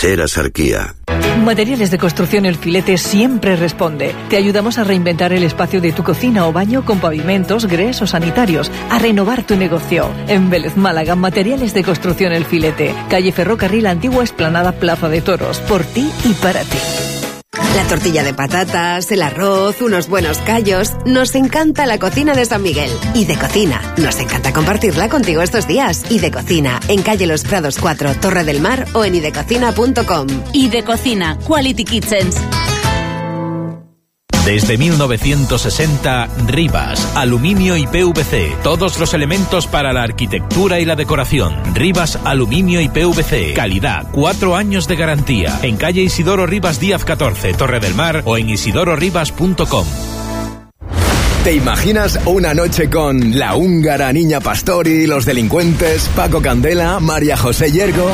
Eras Arquía. Materiales de Construcción El Filete siempre responde. Te ayudamos a reinventar el espacio de tu cocina o baño con pavimentos, grés o sanitarios, a renovar tu negocio. En Vélez, Málaga, Materiales de Construcción El Filete. Calle Ferrocarril Antigua, Explanada Plaza de Toros. Por ti y para ti. La tortilla de patatas, el arroz, unos buenos callos. Nos encanta la cocina de San Miguel. Y de Cocina. Nos encanta compartirla contigo estos días. Y de Cocina, en calle Los Prados 4, Torre del Mar o en idecocina.com. Y de Cocina, Quality Kitchens. Desde 1960, Rivas, aluminio y PVC. Todos los elementos para la arquitectura y la decoración. Rivas, aluminio y PVC. Calidad, 4 años de garantía. En calle Isidoro Rivas Díaz 14, Torre del Mar o en isidororivas.com. ¿Te imaginas una noche con La Húngara, Niña Pastori, Los Delincuentes, Paco Candela, María José Yergo?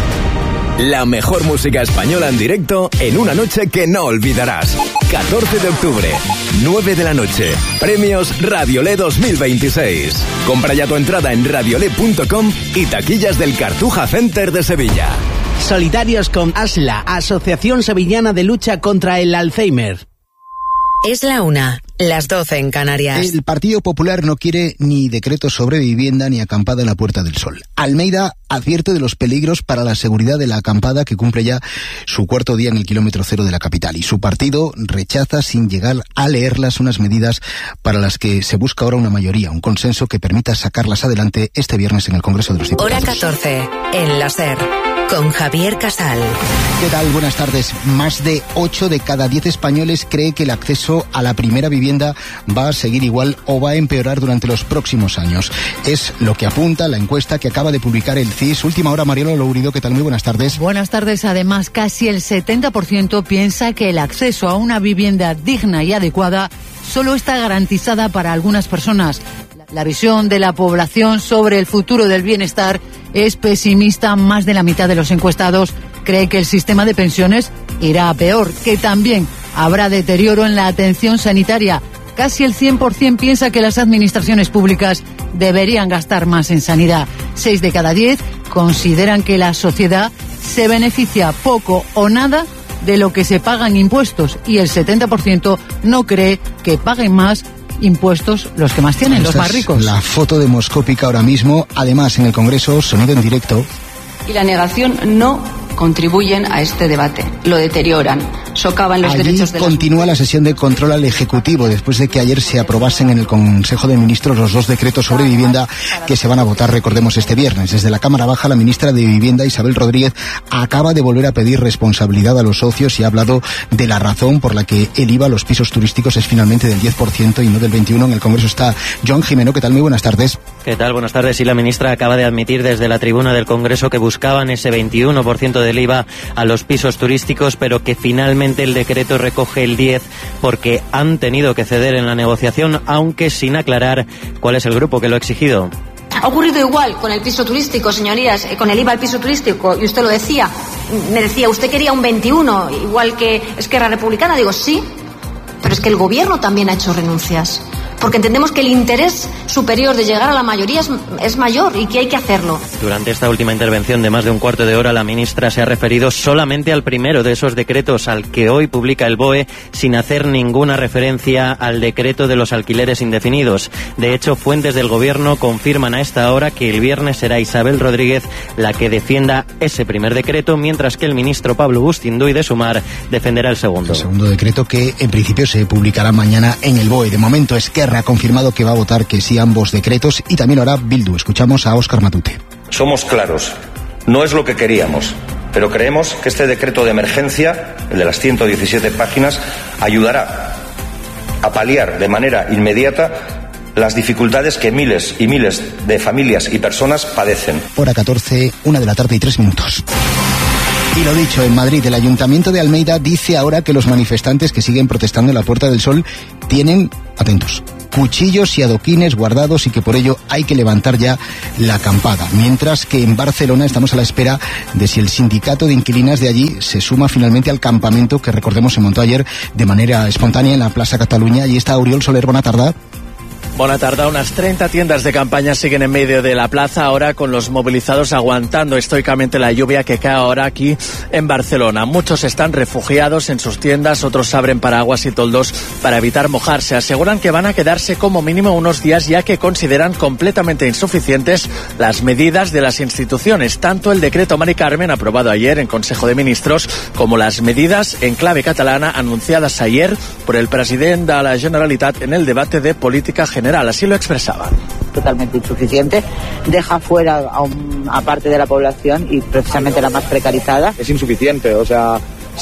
La mejor música española en directo en una noche que no olvidarás. 14 de octubre, 9 de la noche. Premios Radiolé 2026. Compra ya tu entrada en radiolé.com y taquillas del Cartuja Center de Sevilla. Solidarios con ASLA, Asociación Sevillana de Lucha contra el Alzheimer. Es la 1, las 12 en Canarias. El Partido Popular no quiere ni decreto sobre vivienda ni acampada en la Puerta del Sol. Almeida advierte de los peligros para la seguridad de la acampada que cumple ya su 4º día en el kilómetro cero de la capital. Y su partido rechaza sin llegar a leerlas unas medidas para las que se busca ahora una mayoría, un consenso que permita sacarlas adelante este viernes en el Congreso de los Diputados. Hora 14, en la SER, con Javier Casal. ¿Qué tal? Buenas tardes. Más de 8 de cada 10 españoles cree que el acceso a la primera vivienda va a seguir igual o va a empeorar durante los próximos años. Es lo que apunta la encuesta que acaba de publicar el CIS. Última hora, Mariano Lourido, ¿qué tal? Muy buenas tardes. Buenas tardes. Además, casi el 70% piensa que el acceso a una vivienda digna y adecuada solo está garantizada para algunas personas. La visión de la población sobre el futuro del bienestar es pesimista. Más de la mitad de los encuestados cree que el sistema de pensiones irá a peor, que también habrá deterioro en la atención sanitaria. Casi el 100% piensa que las administraciones públicas deberían gastar más en sanidad. 6 de cada 10 consideran que la sociedad se beneficia poco o nada de lo que se paga en impuestos y el 70% no cree que paguen más impuestos los que más tienen, los más ricos. La foto demoscópica ahora mismo, además en el Congreso, sonido en directo. Y la negación no contribuyen a este debate, lo deterioran, socavan los derechos de las continúa la sesión de control al Ejecutivo después de que ayer se aprobasen en el Consejo de Ministros los 2 decretos sobre vivienda que se van a votar, recordemos, este viernes. Desde la Cámara Baja, la ministra de Vivienda, Isabel Rodríguez, acaba de volver a pedir responsabilidad a los socios y ha hablado de la razón por la que el IVA a los pisos turísticos es finalmente del 10% y no del 21%. En el Congreso está Joan Jimeno. ¿Qué tal? Muy buenas tardes. ¿Qué tal? Buenas tardes. Y la ministra acaba de admitir desde la tribuna del Congreso que buscaban ese 21% del IVA a los pisos turísticos, pero que finalmente el decreto recoge el 10% porque han tenido que ceder en la negociación, aunque sin aclarar cuál es el grupo que lo ha exigido. Ha ocurrido igual con el piso turístico, señorías, con el IVA al piso turístico, y usted lo decía, me decía, usted quería un 21%, igual que Esquerra Republicana. Digo, sí, pero es que el gobierno también ha hecho renuncias, porque entendemos que el interés superior de llegar a la mayoría es mayor y que hay que hacerlo. Durante esta última intervención de más de un cuarto de hora, la ministra se ha referido solamente al primero de esos decretos, al que hoy publica el BOE, sin hacer ninguna referencia al decreto de los alquileres indefinidos. De hecho, fuentes del gobierno confirman a esta hora que el viernes será Isabel Rodríguez la que defienda ese primer decreto, mientras que el ministro Pablo Bustinduy de Sumar defenderá el segundo. El segundo decreto que en principio se publicará mañana en el BOE. De momento, Esquerra ha confirmado que va a votar que sí a ambos decretos y también hará Bildu. Escuchamos a Óscar Matute. Somos claros, no es lo que queríamos, pero creemos que este decreto de emergencia, el de las 117 páginas, ayudará a paliar de manera inmediata las dificultades que miles y miles de familias y personas padecen. Hora 14, 1:03 p.m. Y lo dicho, en Madrid, el Ayuntamiento de Almeida dice ahora que los manifestantes que siguen protestando en la Puerta del Sol tienen, atentos, cuchillos y adoquines guardados y que por ello hay que levantar ya la acampada. Mientras que en Barcelona estamos a la espera de si el sindicato de inquilinas de allí se suma finalmente al campamento que, recordemos, se montó ayer de manera espontánea en la Plaza Cataluña. Y está Oriol Soler, buena tarde. Bona tarda. Unas 30 tiendas de campaña siguen en medio de la plaza ahora, con los movilizados aguantando estoicamente la lluvia que cae ahora aquí en Barcelona. Muchos están refugiados en sus tiendas, otros abren paraguas y toldos para evitar mojarse. Aseguran que van a quedarse como mínimo unos días, ya que consideran completamente insuficientes las medidas de las instituciones, tanto el decreto Mari Carmen aprobado ayer en Consejo de Ministros como las medidas en clave catalana anunciadas ayer por el presidente de la Generalitat en el debate de política general. Así lo expresaba. Totalmente insuficiente, deja fuera a parte de la población y precisamente la más precarizada. Es insuficiente, o sea,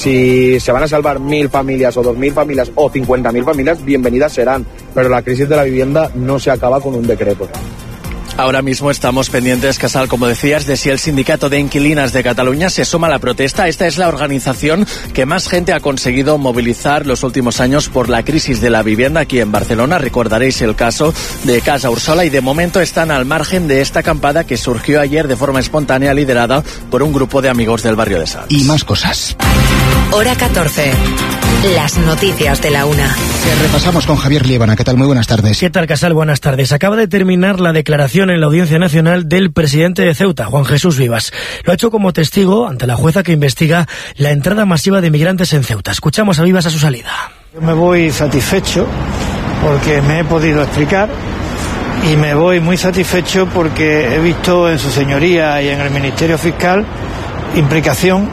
si se van a salvar 1.000 familias o 2.000 familias o 50.000 familias, bienvenidas serán, pero la crisis de la vivienda no se acaba con un decreto. Ahora mismo estamos pendientes, Casal, como decías, de si el Sindicato de Inquilinas de Cataluña se suma a la protesta. Esta es la organización que más gente ha conseguido movilizar los últimos años por la crisis de la vivienda aquí en Barcelona. Recordaréis el caso de Casa Ursola y de momento están al margen de esta acampada que surgió ayer de forma espontánea, liderada por un grupo de amigos del barrio de Sants. Y más cosas. Hora 14. Las noticias de la una. Que repasamos con Javier Liébana. ¿Qué tal? Muy buenas tardes. ¿Qué tal, Casal? Buenas tardes. Acaba de terminar la declaración en la Audiencia Nacional del presidente de Ceuta, Juan Jesús Vivas. Lo ha hecho como testigo ante la jueza que investiga la entrada masiva de migrantes en Ceuta. Escuchamos a Vivas a su salida. Yo me voy satisfecho porque me he podido explicar y me voy muy satisfecho porque he visto en su señoría y en el Ministerio Fiscal implicación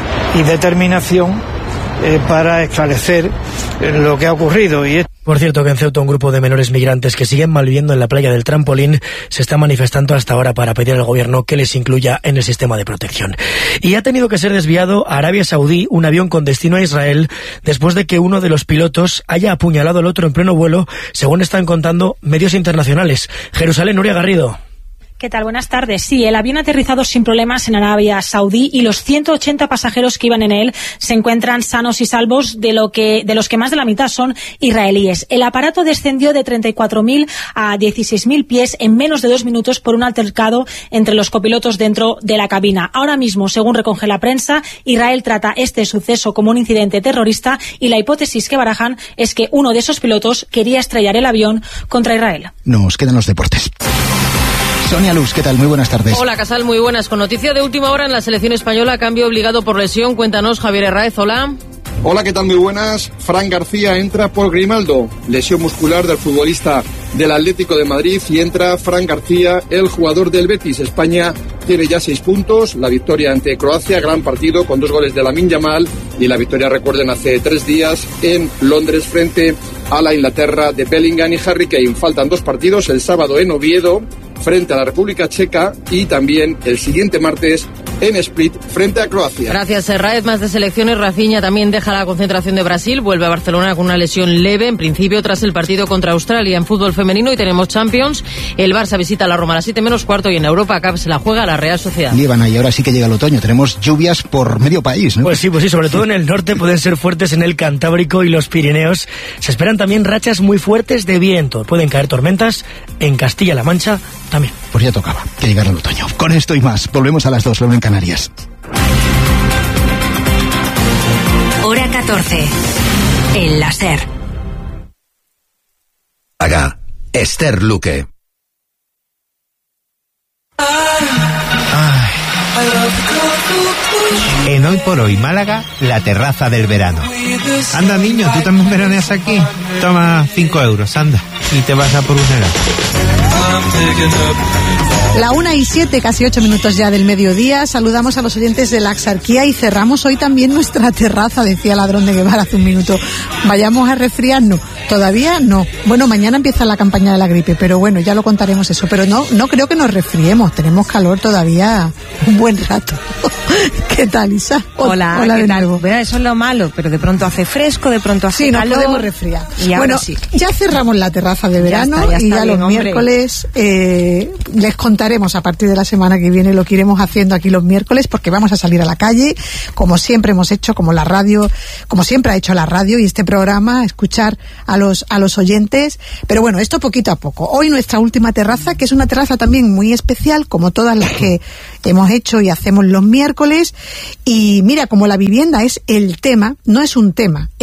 y determinación para esclarecer lo que ha ocurrido. Por cierto, que en Ceuta un grupo de menores migrantes que siguen malviviendo en la playa del Trampolín se está manifestando hasta ahora para pedir al gobierno que les incluya en el sistema de protección. Y ha tenido que ser desviado a Arabia Saudí un avión con destino a Israel después de que uno de los pilotos haya apuñalado al otro en pleno vuelo, según están contando medios internacionales. Jerusalén, Nuria Garrido. ¿Qué tal? Buenas tardes. Sí, el avión ha aterrizado sin problemas en Arabia Saudí y los 180 pasajeros que iban en él se encuentran sanos y salvos, de los que más de la mitad son israelíes. El aparato descendió de 34.000 a 16.000 pies en menos de 2 minutos por un altercado entre los copilotos dentro de la cabina. Ahora mismo, según recoge la prensa, Israel trata este suceso como un incidente terrorista y la hipótesis que barajan es que uno de esos pilotos quería estrellar el avión contra Israel. Nos quedan los deportes. Sonia Luz, ¿qué tal? Muy buenas tardes. Hola, Casal, muy buenas. Con noticia de última hora en la selección española, cambio obligado por lesión. Cuéntanos, Javier Herráez, hola. Hola, ¿qué tal? Muy buenas. Fran García entra por Grimaldo, lesión muscular del futbolista del Atlético de Madrid, y entra Fran García, el jugador del Betis. España tiene ya 6 puntos, la victoria ante Croacia, gran partido con 2 goles de Lamine Yamal, y la victoria, recuerden, hace 3 días en Londres frente a la Inglaterra de Bellingham y Harry Kane. Faltan 2 partidos, el sábado en Oviedo frente a la República Checa y también el siguiente martes en Split frente a Croacia. Gracias, Herráez. Más de selecciones. Rafinha también deja la concentración de Brasil, vuelve a Barcelona con una lesión leve, en principio tras el partido contra Australia. En fútbol femenino y tenemos Champions, el Barça visita a la Roma a las 7:15 y en Europa Cup se la juega la Real Sociedad. Líbana, y ahora sí que llega el otoño, tenemos lluvias por medio país, ¿no? Pues sí, sobre todo en el norte pueden ser fuertes en el Cantábrico y los Pirineos. Se esperan también rachas muy fuertes de viento, pueden caer tormentas en Castilla-La Mancha también. Pues ya tocaba que llegara el otoño. Con esto y más, volvemos a las 2, luego en Canarias. Hora 14. El láser. Haga Esther Luque. En Hoy por Hoy Málaga, la terraza del verano. Anda, niño, tú también veraneas aquí. Toma 5 euros, anda, y te vas a por un helado. La 1:07, casi 8 minutos ya del mediodía. Saludamos a los oyentes de la Axarquía y cerramos hoy también nuestra terraza, decía Ladrón de Guevara hace un minuto. Vayamos a resfriarnos. Todavía no. Bueno, mañana empieza la campaña de la gripe, pero bueno, ya lo contaremos eso. Pero no creo que nos resfriemos. Tenemos calor todavía un buen rato. ¿Qué tal, Isa? Hola, ¿qué de tal? Nuevo. Eso es lo malo, pero de pronto hace fresco, de pronto hace calor. Sí, nos podemos resfriar. Y ahora bueno, sí. Ya cerramos la terraza de verano ya está y ya bien, los miércoles les contaremos a partir de la semana que viene lo que iremos haciendo aquí los miércoles, porque vamos a salir a la calle, como siempre hemos hecho, como siempre ha hecho la radio y este programa, escuchar a los oyentes. Pero bueno, esto poquito a poco. Hoy nuestra última terraza, que es una terraza también muy especial, como todas las que hemos hecho y hacemos los miércoles. Y mira, como la vivienda es el tema, no es un tema, es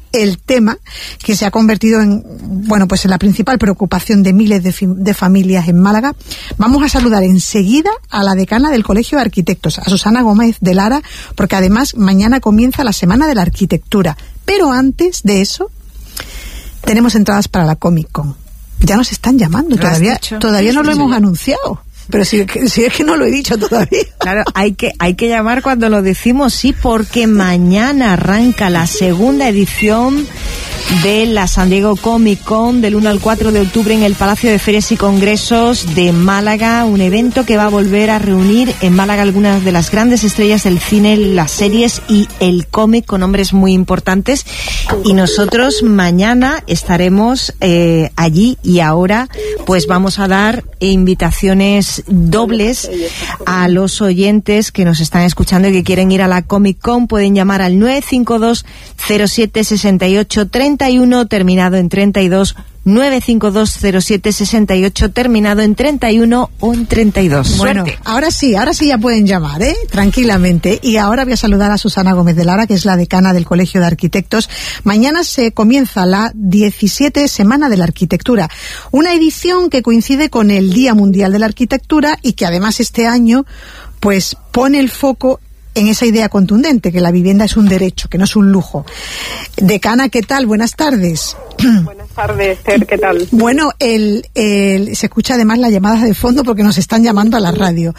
el tema que se ha convertido en, bueno, pues en la principal preocupación de miles de familias en Málaga. Vamos a saludar enseguida a la decana del Colegio de Arquitectos, a Susana Gómez de Lara, porque además mañana comienza la Semana de la Arquitectura. Pero antes de eso, tenemos entradas para la Comic Con. Ya nos están llamando, todavía no lo hemos anunciado. Pero si es que no lo he dicho todavía. Claro, hay que llamar cuando lo decimos, sí, porque mañana arranca la segunda edición de la San Diego Comic Con del 1 al 4 de octubre en el Palacio de Ferias y Congresos de Málaga, un evento que va a volver a reunir en Málaga algunas de las grandes estrellas del cine, las series y el cómic con nombres muy importantes. Y nosotros mañana estaremos allí, y ahora pues vamos a dar invitaciones dobles a los oyentes que nos están escuchando y que quieren ir a la Comic Con. Pueden llamar al 952 07 68 31 terminado en 32, 952 07 68 terminado en 31 o en 32. Bueno, Suerte. ahora sí ya pueden llamar, tranquilamente. Y ahora voy a saludar a Susana Gómez de Lara, que es la decana del Colegio de Arquitectos. Mañana se comienza la 17 Semana de la Arquitectura, una edición que coincide con el Día Mundial de la Arquitectura y que además este año pues pone el foco en esa idea contundente, que la vivienda es un derecho, que no es un lujo. Decana, ¿qué tal? Buenas tardes. Buenas tardes, Esther, ¿qué tal? Bueno, se escucha además las llamadas de fondo porque nos están llamando a la radio.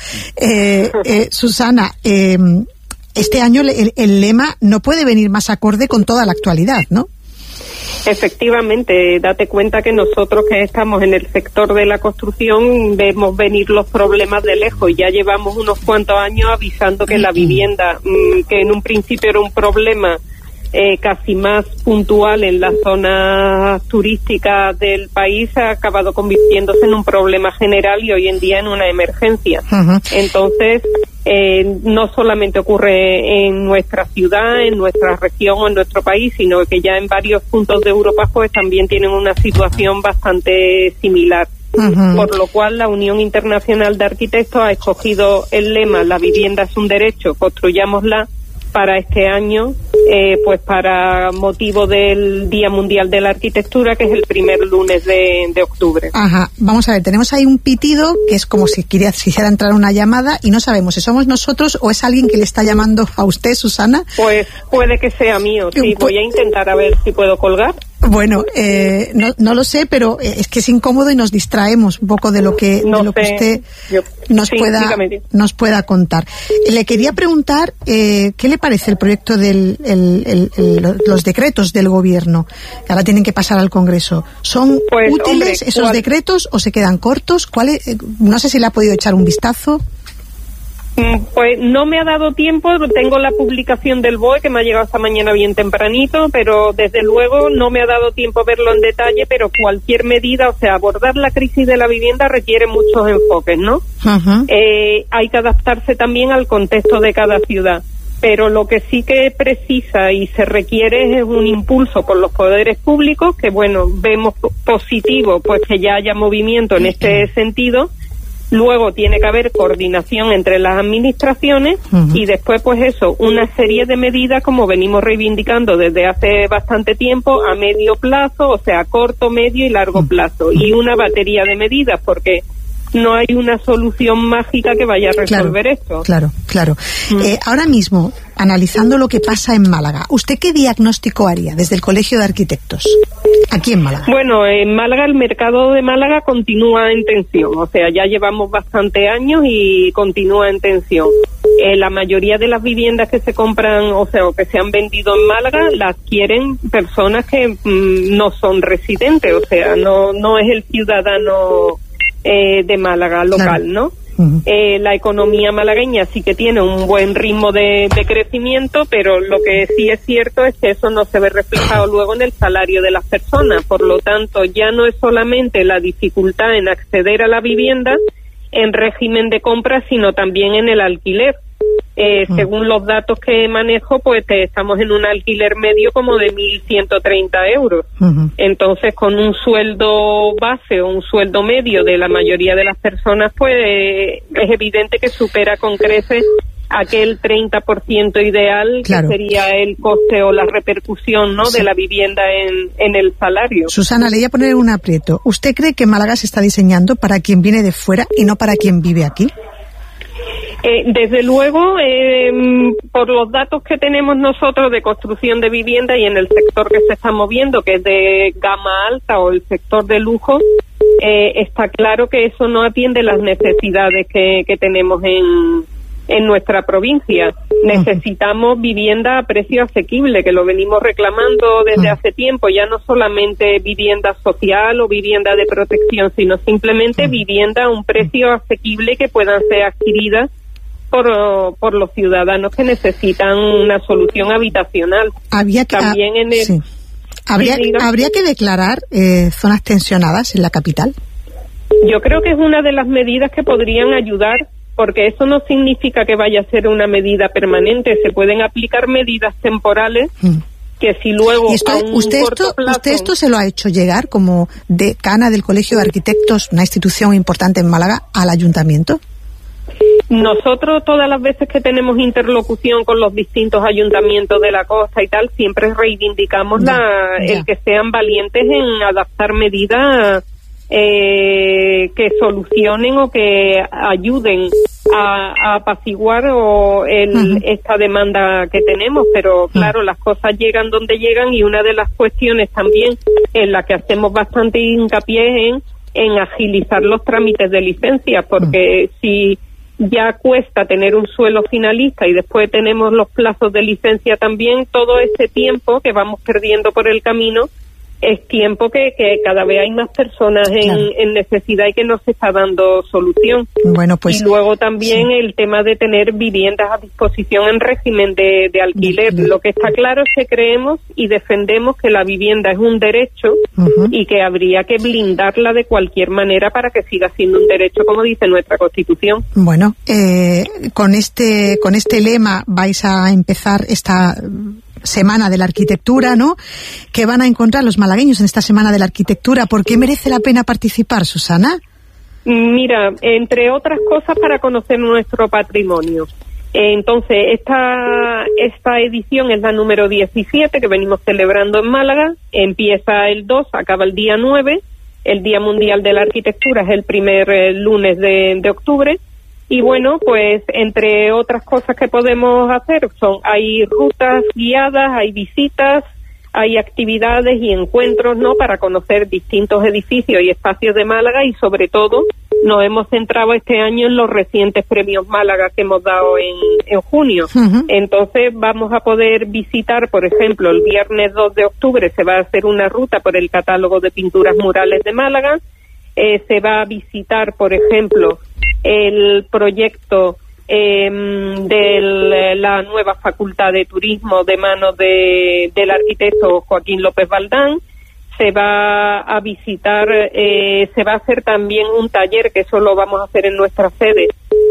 Susana, este año el lema no puede venir más acorde con toda la actualidad, ¿no? Efectivamente, date cuenta que nosotros que estamos en el sector de la construcción vemos venir los problemas de lejos. Ya llevamos unos cuantos años avisando que la vivienda, que en un principio era un problema casi más puntual en las zonas turísticas del país, ha acabado convirtiéndose en un problema general y hoy en día en una emergencia. Entonces, no solamente ocurre en nuestra ciudad, en nuestra región o en nuestro país, sino que ya en varios puntos de Europa pues también tienen una situación bastante similar. Por lo cual la Unión Internacional de Arquitectos ha escogido el lema "La vivienda es un derecho, construyámosla", para este año, pues para motivo del Día Mundial de la Arquitectura, que es el primer lunes de octubre. Ajá, vamos a ver, tenemos ahí un pitido que es como si quisiera entrar una llamada y no sabemos si somos nosotros o es alguien que le está llamando a usted, Susana. Pues puede que sea mío, sí, voy a intentar a ver si puedo colgar. Bueno, no lo sé, pero es que es incómodo y nos distraemos un poco de lo que usted nos pueda contar. Le quería preguntar ¿qué le parece el proyecto los decretos del gobierno que ahora tienen que pasar al Congreso? ¿Son útiles esos decretos o se quedan cortos? No sé si le ha podido echar un vistazo. Pues no me ha dado tiempo, tengo la publicación del BOE que me ha llegado esta mañana bien tempranito, pero desde luego no me ha dado tiempo a verlo en detalle, pero cualquier medida, o sea, abordar la crisis de la vivienda requiere muchos enfoques, ¿no? Hay que adaptarse también al contexto de cada ciudad, pero lo que sí que precisa y se requiere es un impulso por los poderes públicos, que bueno, vemos positivo pues que ya haya movimiento en este sentido. Luego tiene que haber coordinación entre las administraciones y después, pues eso, una serie de medidas como venimos reivindicando desde hace bastante tiempo, a medio plazo, o sea, a corto, medio y largo plazo. Y una batería de medidas, porque no hay una solución mágica que vaya a resolver esto. Claro. Ahora mismo, analizando lo que pasa en Málaga, ¿usted qué diagnóstico haría desde el Colegio de Arquitectos aquí en Málaga? Bueno, en Málaga el mercado de Málaga continúa en tensión, o sea, ya llevamos bastante años y continúa en tensión. La mayoría de las viviendas que se compran, o sea, o que se han vendido en Málaga, las quieren personas que no son residentes, o sea, no es el ciudadano de Málaga local, ¿no? La economía malagueña sí que tiene un buen ritmo de crecimiento, pero lo que sí es cierto es que eso no se ve reflejado luego en el salario de las personas. Por lo tanto, ya no es solamente la dificultad en acceder a la vivienda en régimen de compra, sino también en el alquiler. Según los datos que manejo, pues estamos en un alquiler medio como de 1.130 euros. Entonces, con un sueldo base o un sueldo medio de la mayoría de las personas, pues es evidente que supera con creces aquel 30% ideal, claro, que sería el coste o la repercusión, ¿no?, de la vivienda en el salario. Susana, le voy a poner un aprieto. ¿Usted cree que Málaga se está diseñando para quien viene de fuera y no para quien vive aquí? Desde luego, por los datos que tenemos nosotros de construcción de vivienda y en el sector que se está moviendo, que es de gama alta o el sector de lujo, está claro que eso no atiende las necesidades que tenemos en nuestra provincia. Necesitamos vivienda a precio asequible, que lo venimos reclamando desde hace tiempo, ya no solamente vivienda social o vivienda de protección, sino simplemente vivienda a un precio asequible que puedan ser adquiridas por los ciudadanos que necesitan una solución habitacional. Habría que declarar zonas tensionadas en la capital. Yo creo que es una de las medidas que podrían ayudar, porque eso no significa que vaya a ser una medida permanente. Se pueden aplicar medidas temporales que si luego ¿Usted esto se lo ha hecho llegar como decana del Colegio de Arquitectos, una institución importante en Málaga, al ayuntamiento? Nosotros todas las veces que tenemos interlocución con los distintos ayuntamientos de la costa y tal, siempre reivindicamos el que sean valientes en adaptar medidas que solucionen o que ayuden a apaciguar esta demanda que tenemos, pero claro, las cosas llegan donde llegan, y una de las cuestiones también en la que hacemos bastante hincapié es en agilizar los trámites de licencia, porque si ya cuesta tener un suelo finalista y después tenemos los plazos de licencia también, todo ese tiempo que vamos perdiendo por el camino es tiempo que cada vez hay más personas en necesidad y que no se está dando solución. Bueno, pues, y luego también el tema de tener viviendas a disposición en régimen de alquiler. Lo que está claro es que creemos y defendemos que la vivienda es un derecho y que habría que blindarla de cualquier manera para que siga siendo un derecho, como dice nuestra Constitución. Bueno, con este lema vais a empezar esta Semana de la Arquitectura, ¿no?, que van a encontrar los malagueños en esta Semana de la Arquitectura. ¿Por qué merece la pena participar, Susana? Mira, entre otras cosas, para conocer nuestro patrimonio. Entonces, esta edición es la número 17 que venimos celebrando en Málaga. Empieza el 2, acaba el día 9. El Día Mundial de la Arquitectura es el primer lunes de octubre. Y bueno, pues entre otras cosas que podemos hacer hay rutas guiadas, hay visitas, hay actividades y encuentros, ¿no?, para conocer distintos edificios y espacios de Málaga, y sobre todo nos hemos centrado este año en los recientes premios Málaga que hemos dado en junio. Entonces vamos a poder visitar, por ejemplo, el viernes 2 de octubre se va a hacer una ruta por el catálogo de pinturas murales de Málaga. Se va a visitar, por ejemplo, el proyecto de la nueva Facultad de Turismo de manos del arquitecto Joaquín López Valdán. Se va a visitar, se va a hacer también un taller, que eso lo vamos a hacer en nuestra sede,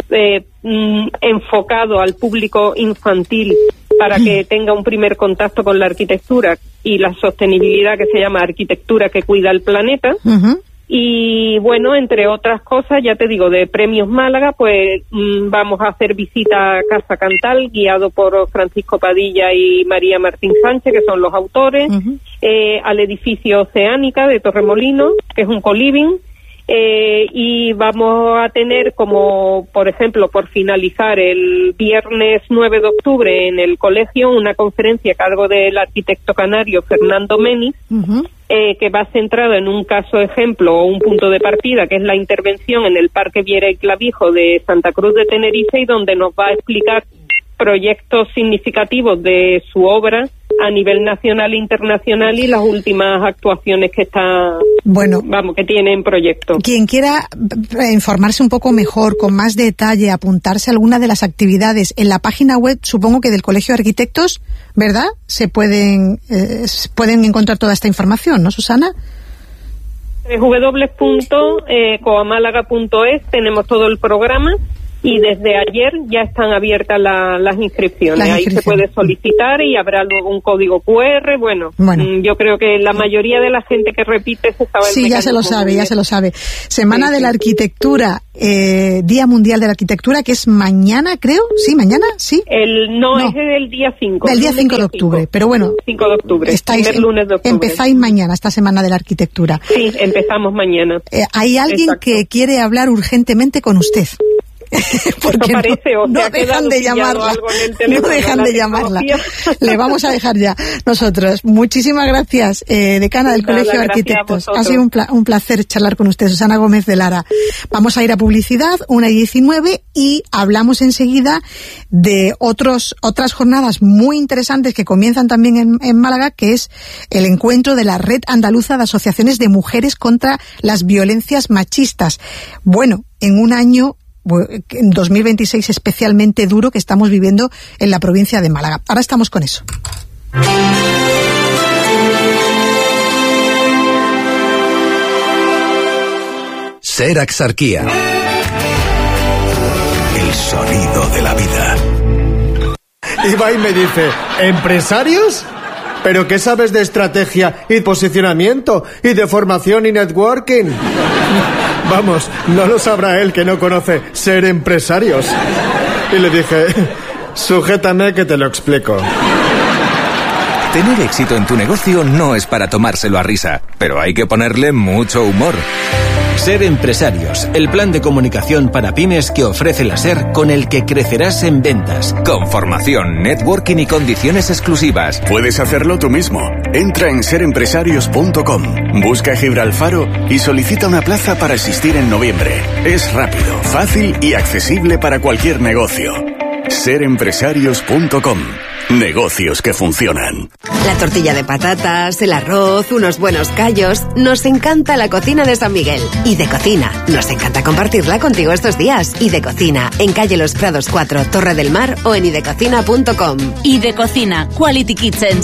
enfocado al público infantil para que tenga un primer contacto con la arquitectura y la sostenibilidad, que se llama Arquitectura que Cuida el Planeta. Y bueno, entre otras cosas, ya te digo, de Premios Málaga, pues vamos a hacer visita a Casa Cantal, guiado por Francisco Padilla y María Martín Sánchez, que son los autores, al edificio Oceánica de Torremolinos, que es un co-living, y vamos a tener como, por ejemplo, por finalizar el viernes 9 de octubre en el colegio, una conferencia a cargo del arquitecto canario Fernando Menis, que va centrado en un caso ejemplo o un punto de partida, que es la intervención en el Parque Viera y Clavijo de Santa Cruz de Tenerife, y donde nos va a explicar proyectos significativos de su obra a nivel nacional e internacional y las últimas actuaciones que que tiene en proyecto. Quien quiera informarse un poco mejor, con más detalle, apuntarse a alguna de las actividades en la página web, supongo que del Colegio de Arquitectos, ¿verdad? Se pueden encontrar toda esta información, ¿no, Susana? www.coamálaga.es, tenemos todo el programa. y desde ayer ya están abiertas las inscripciones. Ahí se puede solicitar y habrá luego un código QR. Bueno, yo creo que la mayoría de la gente que repite se sabe. Sí, ya se lo sabe. Semana de la Arquitectura, Día Mundial de la Arquitectura, que es mañana, creo. ¿Sí, mañana? ¿Sí? No, es el día 5. El día 5 de octubre, pero bueno. 5 de octubre, primer lunes de octubre. Empezáis mañana esta Semana de la Arquitectura. Sí, empezamos mañana. Hay alguien que quiere hablar urgentemente con usted. Porque no dejan de llamarla. No dejan de llamarla. Le vamos a dejar ya nosotros. Muchísimas gracias, decana del Colegio de Arquitectos. Ha sido un placer charlar con usted, Susana Gómez de Lara. Vamos a ir a publicidad, 1:19, y hablamos enseguida de otras jornadas muy interesantes que comienzan también en Málaga, que es el encuentro de la Red Andaluza de Asociaciones de Mujeres contra las Violencias Machistas. Bueno, en un año, en 2026 especialmente duro que estamos viviendo en la provincia de Málaga. Ahora estamos con eso. Ser Axarquía. El sonido de la vida. Ibai me dice, ¿empresarios? ¿Pero qué sabes de estrategia y posicionamiento y de formación y networking? Vamos, no lo sabrá él que no conoce ser empresarios. Y le dije, sujétame que te lo explico. Tener éxito en tu negocio no es para tomárselo a risa, pero hay que ponerle mucho humor. Ser Empresarios, el plan de comunicación para pymes que ofrece la SER, con el que crecerás en ventas, con formación, networking y condiciones exclusivas. Puedes hacerlo tú mismo. Entra en serempresarios.com, busca Gibralfaro y solicita una plaza para asistir en noviembre. Es rápido, fácil y accesible para cualquier negocio. serempresarios.com. Negocios que funcionan. La tortilla de patatas, el arroz, unos buenos callos. Nos encanta la cocina de San Miguel. Y de Cocina. Nos encanta compartirla contigo estos días. Y de Cocina, en calle Los Prados 4, Torre del Mar, o en idecocina.com. Y de Cocina, Quality Kitchens.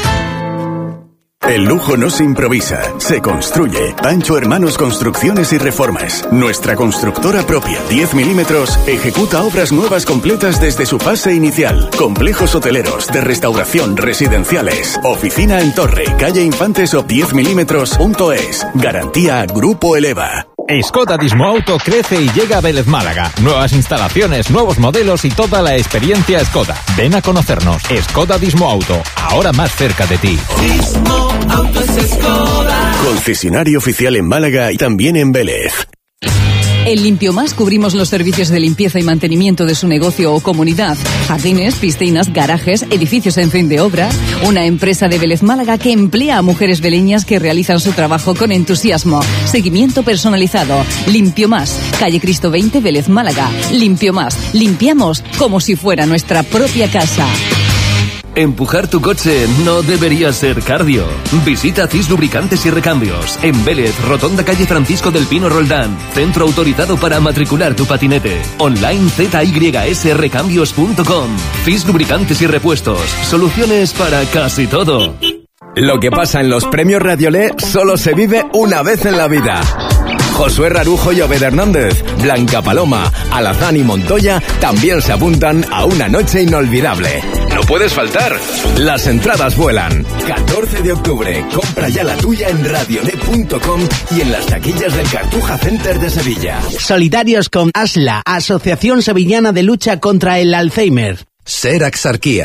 El lujo no se improvisa, se construye. Pancho Hermanos Construcciones y Reformas. Nuestra constructora propia, 10 milímetros, ejecuta obras nuevas completas desde su fase inicial. Complejos hoteleros, de restauración, residenciales. Oficina en Torre, calle Infantes o 10 milímetros.es. Garantía Grupo Eleva. Skoda Dismo Auto crece y llega a Vélez Málaga. Nuevas instalaciones, nuevos modelos y toda la experiencia Skoda. Ven a conocernos. Skoda Dismo Auto, ahora más cerca de ti. Dismo Auto es Skoda. Concesionario oficial en Málaga y también en Vélez. En Limpio Más cubrimos los servicios de limpieza y mantenimiento de su negocio o comunidad. Jardines, piscinas, garajes, edificios en fin de obra. Una empresa de Vélez Málaga que emplea a mujeres veleñas que realizan su trabajo con entusiasmo. Seguimiento personalizado. Limpio Más. Calle Cristo 20, Vélez Málaga. Limpio Más. Limpiamos como si fuera nuestra propia casa. Empujar tu coche no debería ser cardio. Visita CIS Lubricantes y Recambios. En Vélez, Rotonda calle Francisco del Pino Roldán. Centro autorizado para matricular tu patinete. Online zysrecambios.com. CIS Lubricantes y Repuestos. Soluciones para casi todo. Lo que pasa en los premios Radiolé solo se vive una vez en la vida. Josué Rarujo y Obed Hernández, Blanca Paloma, Alazán y Montoya también se apuntan a una noche inolvidable. No puedes faltar. Las entradas vuelan. 14 de octubre. Compra ya la tuya en radiolé.com y en las taquillas del Cartuja Center de Sevilla. Solidarios con ASLA, Asociación Sevillana de Lucha contra el Alzheimer. Ser Axarquía.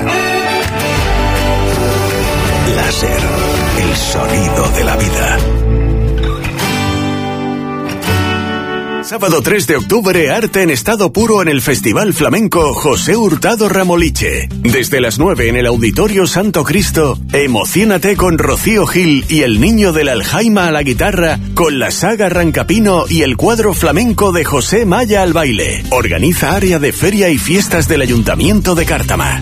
Láser, el sonido de la vida. Sábado 3 de octubre, arte en estado puro en el Festival Flamenco José Hurtado Ramoliche. Desde las 9 en el Auditorio Santo Cristo, emociónate con Rocío Gil y el Niño del Aljaima a la guitarra, con la saga Rancapino y el cuadro flamenco de José Maya al baile. Organiza Área de Feria y Fiestas del Ayuntamiento de Cártama.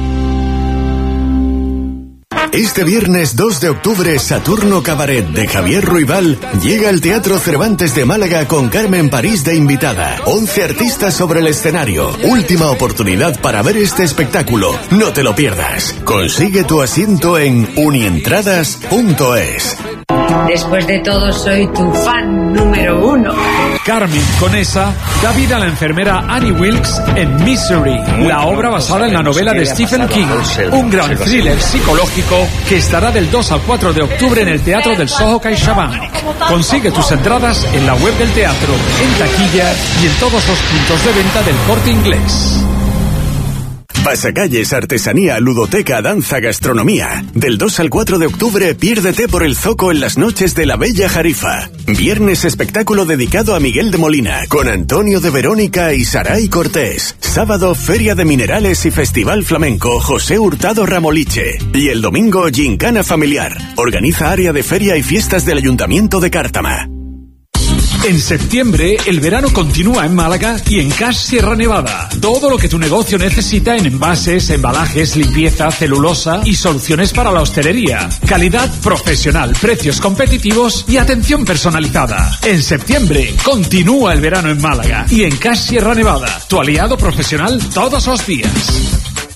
Este viernes 2 de octubre, Saturno Cabaret de Javier Ruibal llega al Teatro Cervantes de Málaga con Carmen París de invitada. 11 artistas sobre el escenario. Última oportunidad para ver este espectáculo. No te lo pierdas. Consigue tu asiento en unientradas.es. Después de todo, soy tu fan número 1. Carmen Conesa da vida a la enfermera Annie Wilkes en Misery, la obra basada en la novela de Stephen King, un gran thriller psicológico que estará del 2 al 4 de octubre en el Teatro del Soho CaixaBank. Consigue tus entradas en la web del teatro, en taquilla y en todos los puntos de venta del Corte Inglés. Pasacalles, artesanía, ludoteca, danza, gastronomía. Del 2 al 4 de octubre, piérdete por el Zoco en las noches de la Bella Jarifa. Viernes, espectáculo dedicado a Miguel de Molina, con Antonio de Verónica y Saray Cortés. Sábado, Feria de Minerales y Festival Flamenco José Hurtado Ramoliche. Y el domingo, Gincana Familiar. Organiza área de feria y fiestas del Ayuntamiento de Cártama. En septiembre, el verano continúa en Málaga y en Cash Sierra Nevada. Todo lo que tu negocio necesita en envases, embalajes, limpieza, celulosa y soluciones para la hostelería. Calidad profesional, precios competitivos y atención personalizada. En septiembre, continúa el verano en Málaga y en Cash Sierra Nevada. Tu aliado profesional todos los días.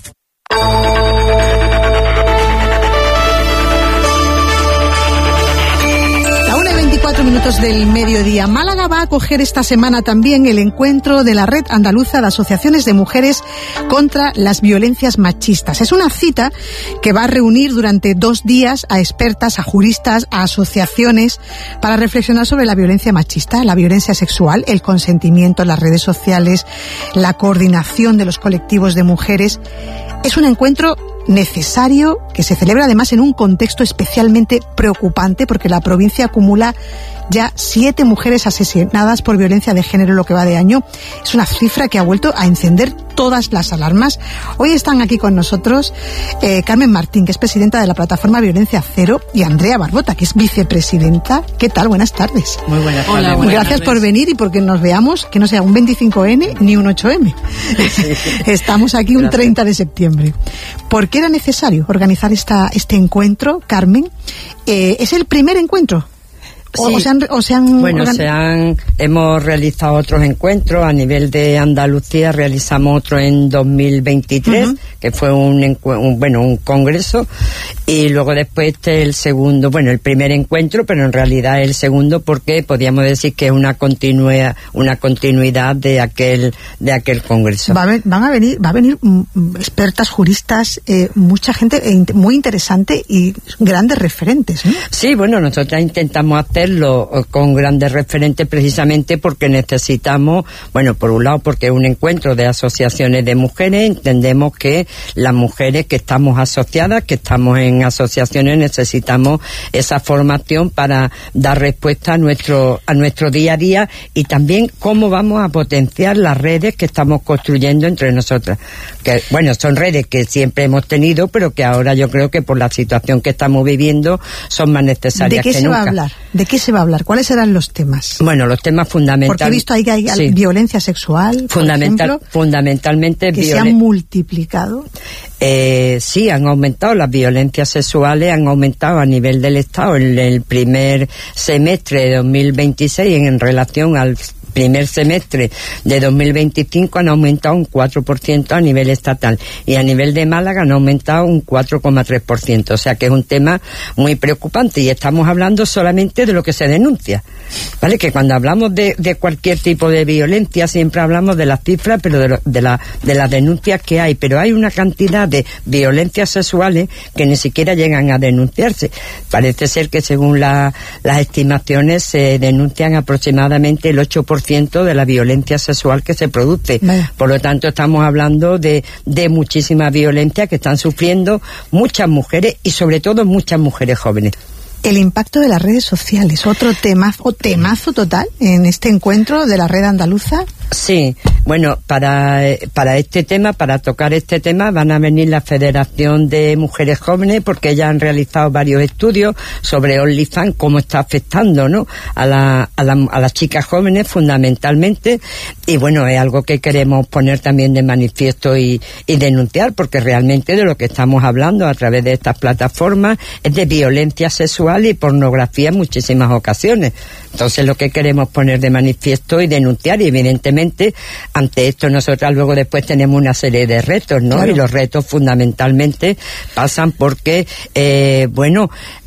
4 minutos del mediodía. Málaga va a acoger esta semana también el encuentro de la Red Andaluza de Asociaciones de Mujeres contra las Violencias Machistas. Es una cita que va a reunir durante 2 días a expertas, a juristas, a asociaciones para reflexionar sobre la violencia machista, la violencia sexual, el consentimiento en las redes sociales, la coordinación de los colectivos de mujeres. Es un encuentro necesario que se celebra además en un contexto especialmente preocupante porque la provincia acumula ya 7 mujeres asesinadas por violencia de género en lo que va de año. Es una cifra que ha vuelto a encender todas las alarmas. Hoy están aquí con nosotros Carmen Martín, que es presidenta de la plataforma Violencia Cero, y Andrea Barbota, que es vicepresidenta. ¿Qué tal? Buenas tardes. Muy buenas tardes. Hola, gracias por venir y porque nos veamos, que no sea un 25N ni un 8M. Estamos aquí un 30 de septiembre. ¿Por qué era necesario organizar este encuentro, Carmen? ¿Es el primer encuentro? Sí. Hemos realizado otros encuentros a nivel de Andalucía. Realizamos otro en 2023, que fue un congreso, y luego después el segundo, el primer encuentro, pero en realidad el segundo porque podíamos decir que es una continuidad de aquel congreso. Va a venir expertas, juristas, mucha gente muy interesante y grandes referentes, ¿no? Sí, nosotros intentamos hacerlo con grandes referentes precisamente porque necesitamos, por un lado porque es un encuentro de asociaciones de mujeres. Entendemos que las mujeres que estamos asociadas, que estamos en asociaciones, necesitamos esa formación para dar respuesta a nuestro día a día, y también cómo vamos a potenciar las redes que estamos construyendo entre nosotras, que son redes que siempre hemos tenido, pero que ahora yo creo que por la situación que estamos viviendo son más necesarias que nunca. ¿De qué se va a hablar? ¿Cuáles serán los temas? Los temas fundamentales. Porque he visto ahí que hay violencia sexual, fundamentalmente que se han multiplicado. Sí, han aumentado las violencias sexuales, han aumentado a nivel del Estado en el primer semestre de 2026 en relación al primer semestre de 2025 han aumentado un 4% a nivel estatal, y a nivel de Málaga han aumentado un 4,3%, o sea que es un tema muy preocupante, y estamos hablando solamente de lo que se denuncia, ¿vale? Que cuando hablamos de cualquier tipo de violencia siempre hablamos de las cifras, pero de las denuncias que hay, pero hay una cantidad de violencias sexuales que ni siquiera llegan a denunciarse. Parece ser que según las estimaciones se denuncian aproximadamente el 8% de la violencia sexual que se produce. Por lo tanto, estamos hablando de muchísima violencia que están sufriendo muchas mujeres, y sobre todo muchas mujeres jóvenes. El impacto de las redes sociales, otro temazo total en este encuentro de la Red Andaluza. Sí, para este tema, para tocar este tema, van a venir la Federación de Mujeres Jóvenes, porque ellas han realizado varios estudios sobre OnlyFans, cómo está afectando, ¿no?, a las chicas jóvenes fundamentalmente, y es algo que queremos poner también de manifiesto y denunciar, porque realmente de lo que estamos hablando a través de estas plataformas es de violencia sexual y pornografía en muchísimas ocasiones. Entonces lo que queremos poner de manifiesto y denunciar, y evidentemente ante esto nosotras luego después tenemos una serie de retos, ¿no? Claro. Y los retos fundamentalmente pasan porque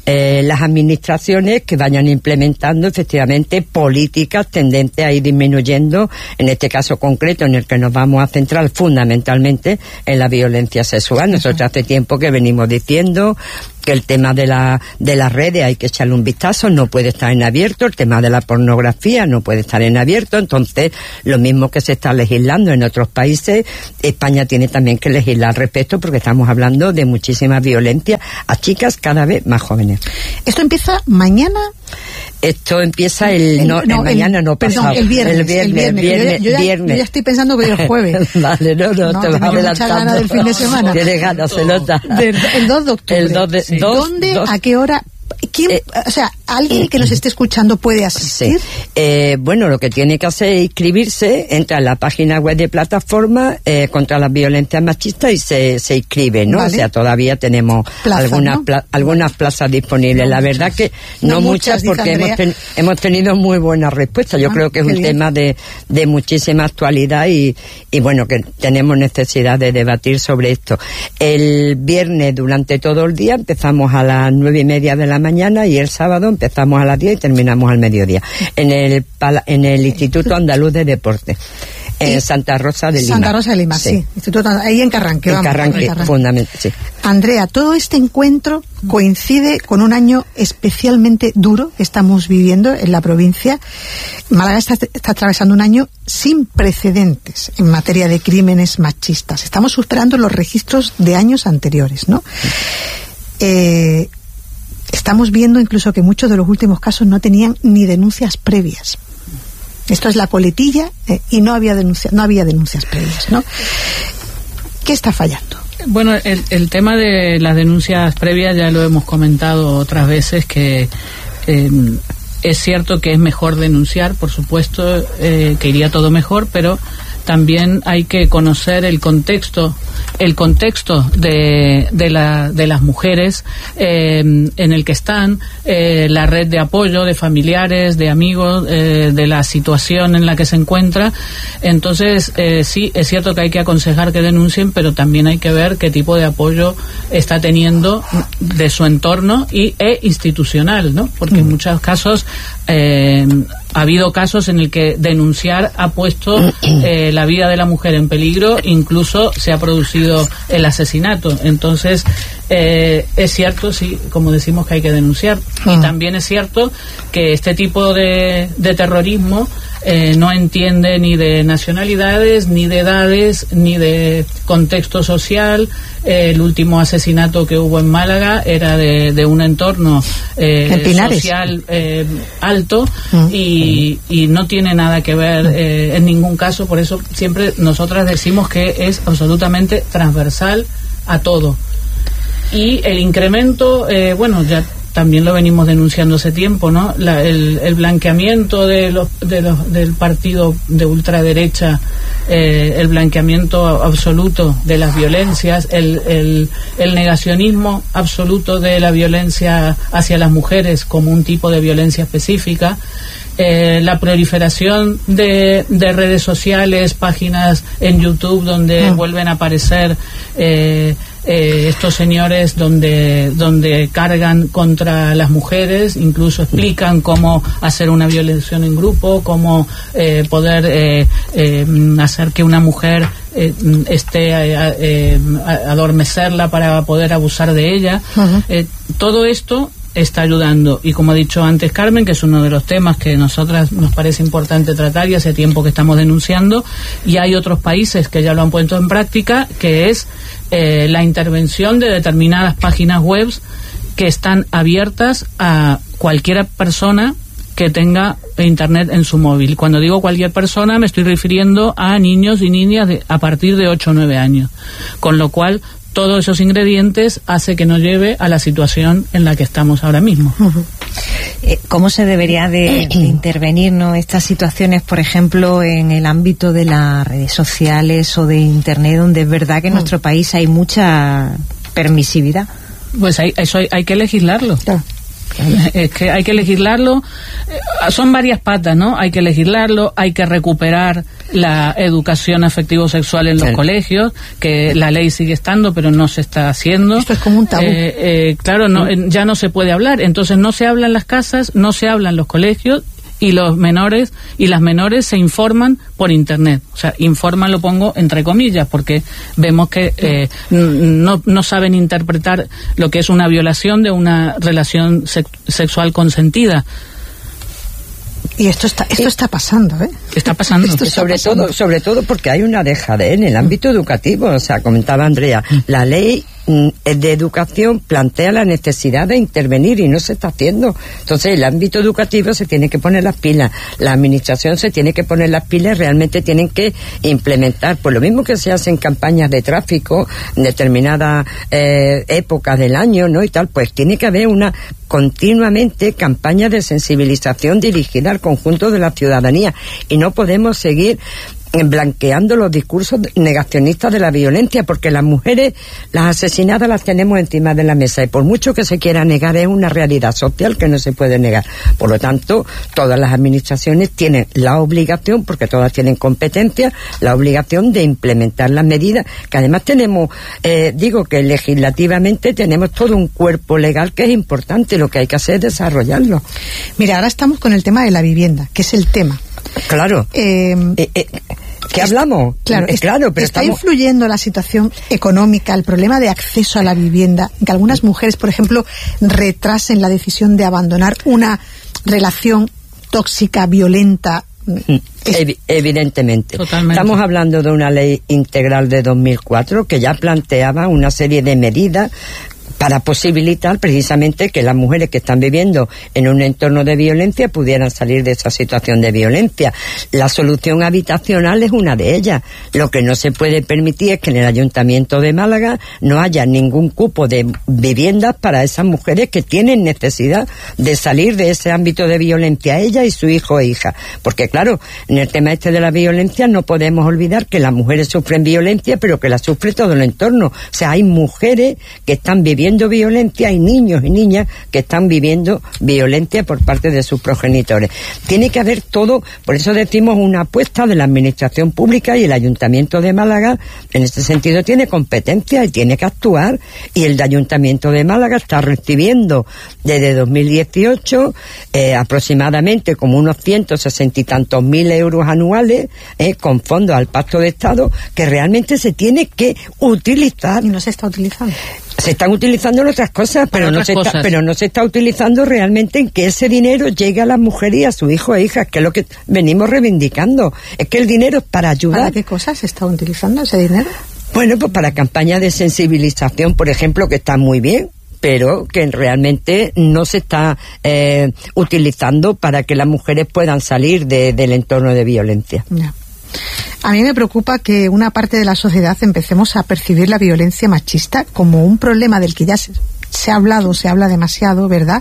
las administraciones que vayan implementando efectivamente políticas tendentes a ir disminuyendo, en este caso concreto en el que nos vamos a centrar fundamentalmente en la violencia sexual. Nosotros hace tiempo que venimos diciendo que el tema de las redes hay que echarle un vistazo, no puede estar en abierto, el tema de la pornografía no puede estar en abierto, entonces lo mismo que se está legislando en otros países, España tiene también que legislar al respecto, porque estamos hablando de muchísima violencia a chicas cada vez más jóvenes. ¿Esto empieza mañana? Esto empieza pasado. El viernes. Yo ya estoy pensando que el jueves. Vale, no, te vas adelantando. Mucha gana del fin de semana. Tienes ganas, se nota. El 2 de octubre. El 2 de, sí. ¿Dónde? ¿A qué hora? ¿Quién, o sea, alguien que nos esté escuchando puede asistir? Sí. Bueno, lo que tiene que hacer es inscribirse, entra en la página web de plataforma contra las violencias machistas y se inscribe, ¿no? Vale. O sea, todavía tenemos algunas plazas disponibles. La verdad que no muchas, porque hemos tenido muy buena respuesta. Yo creo que es un tema de muchísima actualidad y bueno, que tenemos necesidad de debatir sobre esto. El viernes durante todo el día empezamos a las 9:30 de la mañana y el sábado empezamos a las 10 y terminamos al mediodía en el Instituto Andaluz de Deporte en Santa Rosa de Lima. Santa Rosa de Lima, sí. Instituto, ahí en Carranque. En Carranque, fundamentalmente, sí. Andrea, todo este encuentro coincide con un año especialmente duro que estamos viviendo en la provincia. Málaga está atravesando un año sin precedentes en materia de crímenes machistas. Estamos superando los registros de años anteriores, ¿no? Estamos viendo incluso que muchos de los últimos casos no tenían ni denuncias previas. Esto es la coletilla y no había denuncias previas, ¿no? ¿Qué está fallando? Bueno, el tema de las denuncias previas ya lo hemos comentado otras veces, que es cierto que es mejor denunciar, por supuesto, que iría todo mejor, pero también hay que conocer el contexto de las mujeres en el que están, la red de apoyo de familiares, de amigos, de la situación en la que se encuentra. Entonces, sí, es cierto que hay que aconsejar que denuncien, pero también hay que ver qué tipo de apoyo está teniendo de su entorno e institucional, ¿no? Porque en muchos casos ha habido casos en el que denunciar ha puesto la vida de la mujer en peligro, incluso se ha producido el asesinato. Entonces, es cierto, sí, como decimos, que hay que denunciar. Y también es cierto que este tipo de terrorismo no entiende ni de nacionalidades, ni de edades, ni de contexto social. El último asesinato que hubo en Málaga era de un entorno social alto y no tiene nada que ver en ningún caso. Por eso siempre nosotras decimos que es absolutamente transversal a todo. Y el incremento, bueno, ya también lo venimos denunciando hace tiempo, ¿no? El blanqueamiento del partido de ultraderecha, el blanqueamiento absoluto de las violencias, el negacionismo absoluto de la violencia hacia las mujeres como un tipo de violencia específica, la proliferación de redes sociales, páginas en YouTube donde vuelven a aparecer estos señores donde cargan contra las mujeres, incluso explican cómo hacer una violación en grupo, cómo poder hacer que una mujer adormecerla para poder abusar de ella. Todo esto está ayudando, y como ha dicho antes Carmen, que es uno de los temas que a nosotras nos parece importante tratar y hace tiempo que estamos denunciando, y hay otros países que ya lo han puesto en práctica, que es la intervención de determinadas páginas web que están abiertas a cualquier persona que tenga internet en su móvil. Cuando digo cualquier persona me estoy refiriendo a niños y niñas a partir de 8 o 9 años, con lo cual todos esos ingredientes hace que nos lleve a la situación en la que estamos ahora mismo. ¿Cómo se debería de intervenir, ¿no?, estas situaciones, por ejemplo, en el ámbito de las redes sociales o de internet, donde es verdad que en nuestro país hay mucha permisividad? Pues eso hay que legislarlo. Es que hay que legislarlo. Son varias patas, ¿no? Hay que legislarlo, hay que recuperar la educación afectivo-sexual en los colegios, que la ley sigue estando, pero no se está haciendo. Esto es como un tabú. Claro, ya no se puede hablar. Entonces no se habla en las casas, no se habla en los colegios, y los menores y las menores se informan por internet. O sea, informan lo pongo entre comillas, porque vemos que no saben interpretar lo que es una violación de una relación sexual consentida. Y esto está pasando, ¿eh? Está pasando. Sobre todo porque hay una dejadez en el ámbito educativo. O sea, comentaba Andrea, la ley de educación plantea la necesidad de intervenir y no se está haciendo. Entonces el ámbito educativo se tiene que poner las pilas, la administración se tiene que poner las pilas, realmente tienen que implementar, pues lo mismo que se hacen campañas de tráfico en determinadas épocas del año, ¿no? Y tal, pues tiene que haber continuamente campañas de sensibilización dirigida al conjunto de la ciudadanía, y no podemos seguir blanqueando los discursos negacionistas de la violencia, porque las mujeres, las asesinadas, las tenemos encima de la mesa, y por mucho que se quiera negar, es una realidad social que no se puede negar. Por lo tanto, todas las administraciones tienen la obligación, porque todas tienen competencia, la obligación de implementar las medidas, que además tenemos, digo que legislativamente tenemos todo un cuerpo legal que es importante, lo que hay que hacer es desarrollarlo. Mira, ahora estamos con el tema de la vivienda, que es el tema. Claro. ¿Qué hablamos? Claro, pero está influyendo la situación económica, el problema de acceso a la vivienda, que algunas mujeres, por ejemplo, retrasen la decisión de abandonar una relación tóxica, violenta. Evidentemente. Totalmente. Estamos hablando de una ley integral de 2004 que ya planteaba una serie de medidas para posibilitar precisamente que las mujeres que están viviendo en un entorno de violencia pudieran salir de esa situación de violencia. La solución habitacional es una de ellas. Lo que no se puede permitir es que en el Ayuntamiento de Málaga no haya ningún cupo de viviendas para esas mujeres que tienen necesidad de salir de ese ámbito de violencia, ella y su hijo e hija. Porque claro, en el tema de la violencia no podemos olvidar que las mujeres sufren violencia, pero que la sufre todo el entorno. O sea, hay mujeres que están viviendo violencia, hay niños y niñas que están viviendo violencia por parte de sus progenitores. Tiene que haber todo, por eso decimos una apuesta de la administración pública, y el Ayuntamiento de Málaga en este sentido tiene competencia y tiene que actuar, y el Ayuntamiento de Málaga está recibiendo desde 2018 aproximadamente como unos 160 y tantos mil euros anuales con fondos al Pacto de Estado, que realmente se tiene que utilizar. Y no se está utilizando. Se están utilizando en otras cosas, pero no se está utilizando realmente en que ese dinero llegue a las mujeres y a sus hijos e hijas, que es lo que venimos reivindicando. Es que el dinero es para ayudar. ¿Para qué cosas se está utilizando ese dinero? Bueno, pues para campañas de sensibilización, por ejemplo, que están muy bien, pero que realmente no se está utilizando para que las mujeres puedan salir del entorno de violencia. Ya. A mí me preocupa que una parte de la sociedad empecemos a percibir la violencia machista como un problema del que ya se habla demasiado, ¿verdad?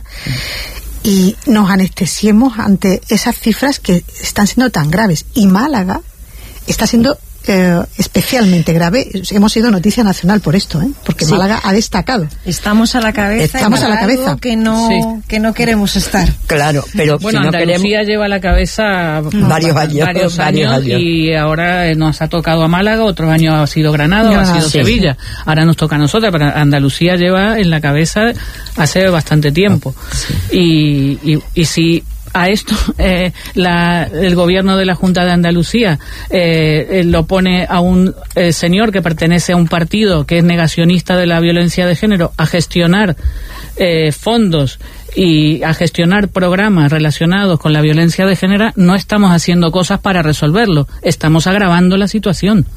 Y nos anestesiemos ante esas cifras que están siendo tan graves. Y Málaga está siendo especialmente grave. Hemos sido noticia nacional por esto, porque sí. Málaga ha destacado. Estamos a la cabeza. Estamos a la cabeza. Que no queremos estar. Claro, pero bueno, si no Andalucía lleva a la cabeza varios años y ahora nos ha tocado a Málaga, otros años ha sido Granada, ha sido Sevilla. Ahora nos toca a nosotros, pero Andalucía lleva en la cabeza hace bastante tiempo. Sí. Y si a esto el gobierno de la Junta de Andalucía lo pone a un señor que pertenece a un partido que es negacionista de la violencia de género a gestionar fondos y a gestionar programas relacionados con la violencia de género, no estamos haciendo cosas para resolverlo, estamos agravando la situación.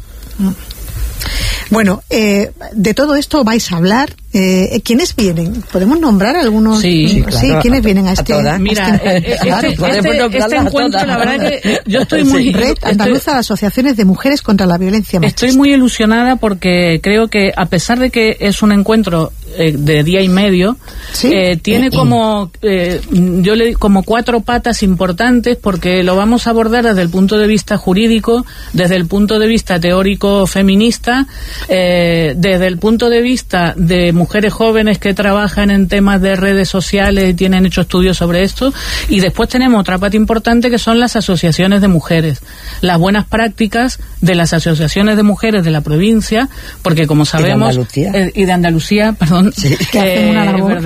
Bueno, de todo esto vais a hablar. ¿Quiénes vienen? ¿Podemos nombrar algunos? Sí, claro, ¿quiénes vienen a este? Mira, este encuentro, la verdad que yo estoy muy... Red Andaluza de Asociaciones de Mujeres contra la Violencia Machista. Estoy muy ilusionada porque creo que, a pesar de que es un encuentro de día y medio, tiene como como 4 patas importantes, porque lo vamos a abordar desde el punto de vista jurídico, desde el punto de vista teórico feminista, desde el punto de vista de mujeres jóvenes que trabajan en temas de redes sociales y tienen hecho estudios sobre esto, y después tenemos otra pata importante que son las asociaciones de mujeres, las buenas prácticas de las asociaciones de mujeres de la provincia, porque como sabemos, y de Andalucía, perdón, que hacen una labor,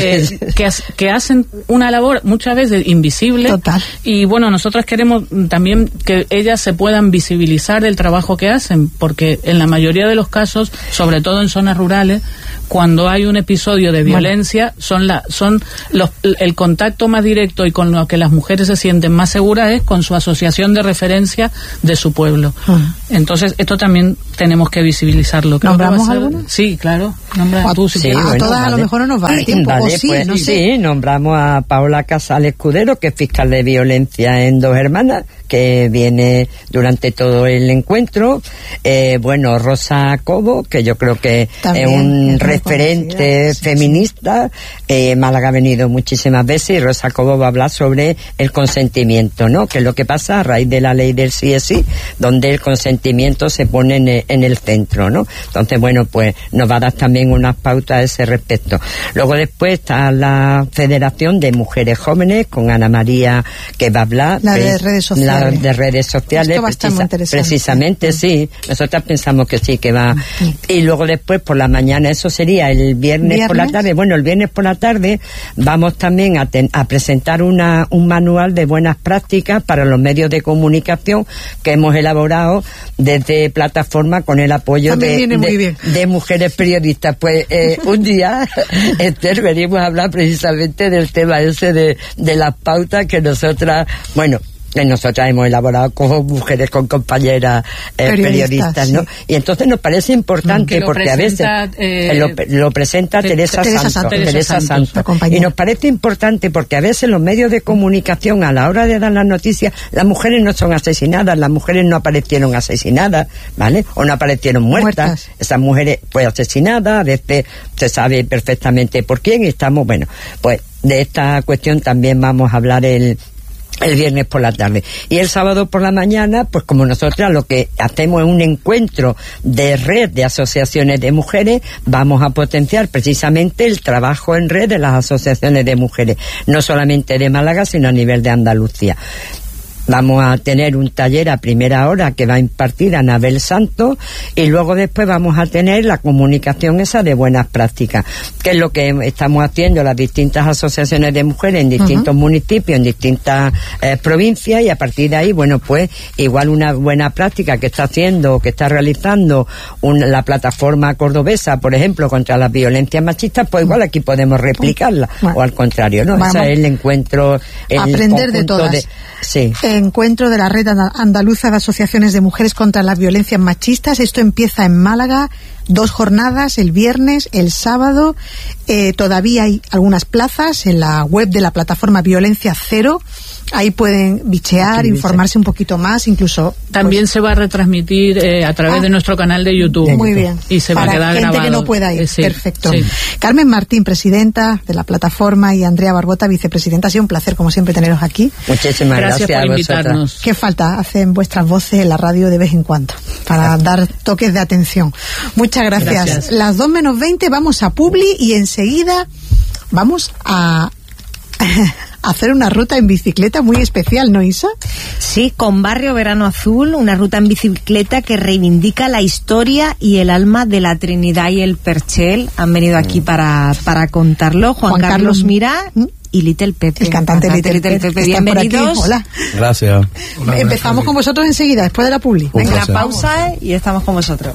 que hacen una labor muchas veces invisible. Total. Y bueno, nosotros queremos también que ellas se puedan visibilizar el trabajo que hacen, porque en la mayoría de los casos, sobre todo en zonas rurales, cuando hay un episodio de violencia, el contacto más directo y con lo que las mujeres se sienten más seguras es con su asociación de referencia de su pueblo. Entonces, esto también tenemos que visibilizarlo. ¿Nombramos alguna? Sí, claro. Tú, si a todas a lo mejor no nos va el tiempo. Vale, sí, nombramos a Paola Casal Escudero, que es fiscal de violencia en Dos Hermanas, que viene durante todo el encuentro. Rosa Cobo, que yo creo que también es un referente feminista. Málaga ha venido muchísimas veces, y Rosa Cobo va a hablar sobre el consentimiento, ¿no? Que es lo que pasa a raíz de la ley del sí es sí, donde el consentimiento se pone en el centro, ¿no? Entonces, pues nos va a dar también unas pautas a ese respecto. Luego después está la Federación de Mujeres Jóvenes, con Ana María, que va a hablar de redes sociales. Esto va a estar muy interesante. Precisamente, sí. Nosotras pensamos que sí, que va. Y luego después por la mañana, eso sería el viernes por la tarde. Bueno, el viernes por la tarde vamos también a presentar un manual de buenas prácticas para los medios de comunicación que hemos elaborado desde plataforma con el apoyo de mujeres periodistas. Pues un día, Esther, venimos a hablar precisamente del tema ese de las pautas que nosotras hemos elaborado con mujeres, con compañeras periodistas, ¿no? Sí. Y entonces nos parece importante, porque a veces lo presenta Teresa Santos. Y nos parece importante porque a veces los medios de comunicación, a la hora de dar las noticias, las mujeres no son asesinadas, las mujeres no aparecieron asesinadas, ¿vale? O no aparecieron muertas. Esas mujeres asesinadas, a veces se sabe perfectamente por quién, y estamos, pues de esta cuestión también vamos a hablar el viernes por la tarde. Y el sábado por la mañana, pues como nosotras lo que hacemos es un encuentro de red de asociaciones de mujeres, vamos a potenciar precisamente el trabajo en red de las asociaciones de mujeres, no solamente de Málaga, sino a nivel de Andalucía. Vamos a tener un taller a primera hora que va a impartir Anabel Santos, y luego después vamos a tener la comunicación esa de buenas prácticas, que es lo que estamos haciendo las distintas asociaciones de mujeres en distintos municipios, en distintas provincias, y a partir de ahí, pues igual una buena práctica que está haciendo, que está realizando la plataforma cordobesa, por ejemplo, contra las violencias machistas, pues igual aquí podemos replicarla, o al contrario, ¿no? Ese es el encuentro, aprender de todas. Sí. Encuentro de la Red Andaluza de Asociaciones de Mujeres contra las Violencias Machistas. Esto empieza en Málaga, 2 jornadas, el viernes, el sábado. Todavía hay algunas plazas en la web de la plataforma Violencia Cero. Ahí pueden bichear, informarse un poquito más, incluso. También se va a retransmitir a través de nuestro canal de YouTube. Muy bien. Y se va a quedar grabado. Para gente que no pueda ir. Perfecto. Sí. Carmen Martín, presidenta de la plataforma, y Andrea Barbota, vicepresidenta. Ha sido un placer, como siempre, teneros aquí. Muchísimas gracias por invitarnos. ¿Qué falta hacen vuestras voces en la radio de vez en cuando para dar toques de atención? Muchas gracias. Las 2:20 vamos a Publi, y enseguida vamos a hacer una ruta en bicicleta muy especial, ¿no, Isa? Sí, con Barrio Verano Azul, una ruta en bicicleta que reivindica la historia y el alma de la Trinidad y el Perchel. Han venido aquí para contarlo Juan Carlos Mirá y Little Pepe. El cantante Little Pepe. Bienvenidos. Hola. Gracias. Empezamos con vosotros enseguida, después de la publi. Venga, una pausa y estamos con vosotros.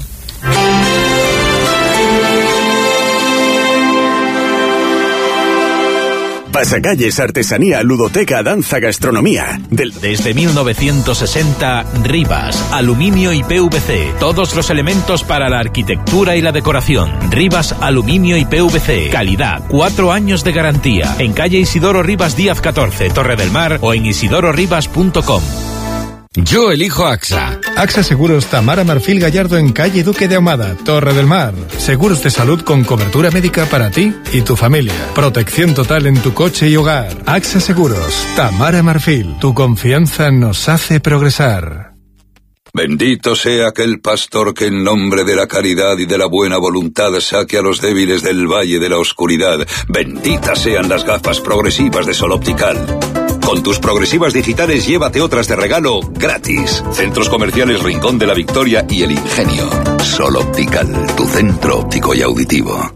Pasacalles, artesanía, ludoteca, danza, gastronomía. Desde 1960, Rivas, aluminio y PVC. Todos los elementos para la arquitectura y la decoración. Rivas, aluminio y PVC. Calidad, 4 años de garantía. En calle Isidoro Rivas Díaz 14, Torre del Mar, o en isidororivas.com. Yo elijo AXA. AXA Seguros Tamara Marfil Gallardo en calle Duque de Ahumada, Torre del Mar. Seguros de salud con cobertura médica para ti y tu familia. Protección total en tu coche y hogar. AXA Seguros Tamara Marfil. Tu confianza nos hace progresar. Bendito sea aquel pastor que en nombre de la caridad y de la buena voluntad saque a los débiles del valle de la oscuridad. Benditas sean las gafas progresivas de Sol Optical. Con tus progresivas digitales llévate otras de regalo gratis. Centros comerciales Rincón de la Victoria y El Ingenio. Sol Optical, tu centro óptico y auditivo.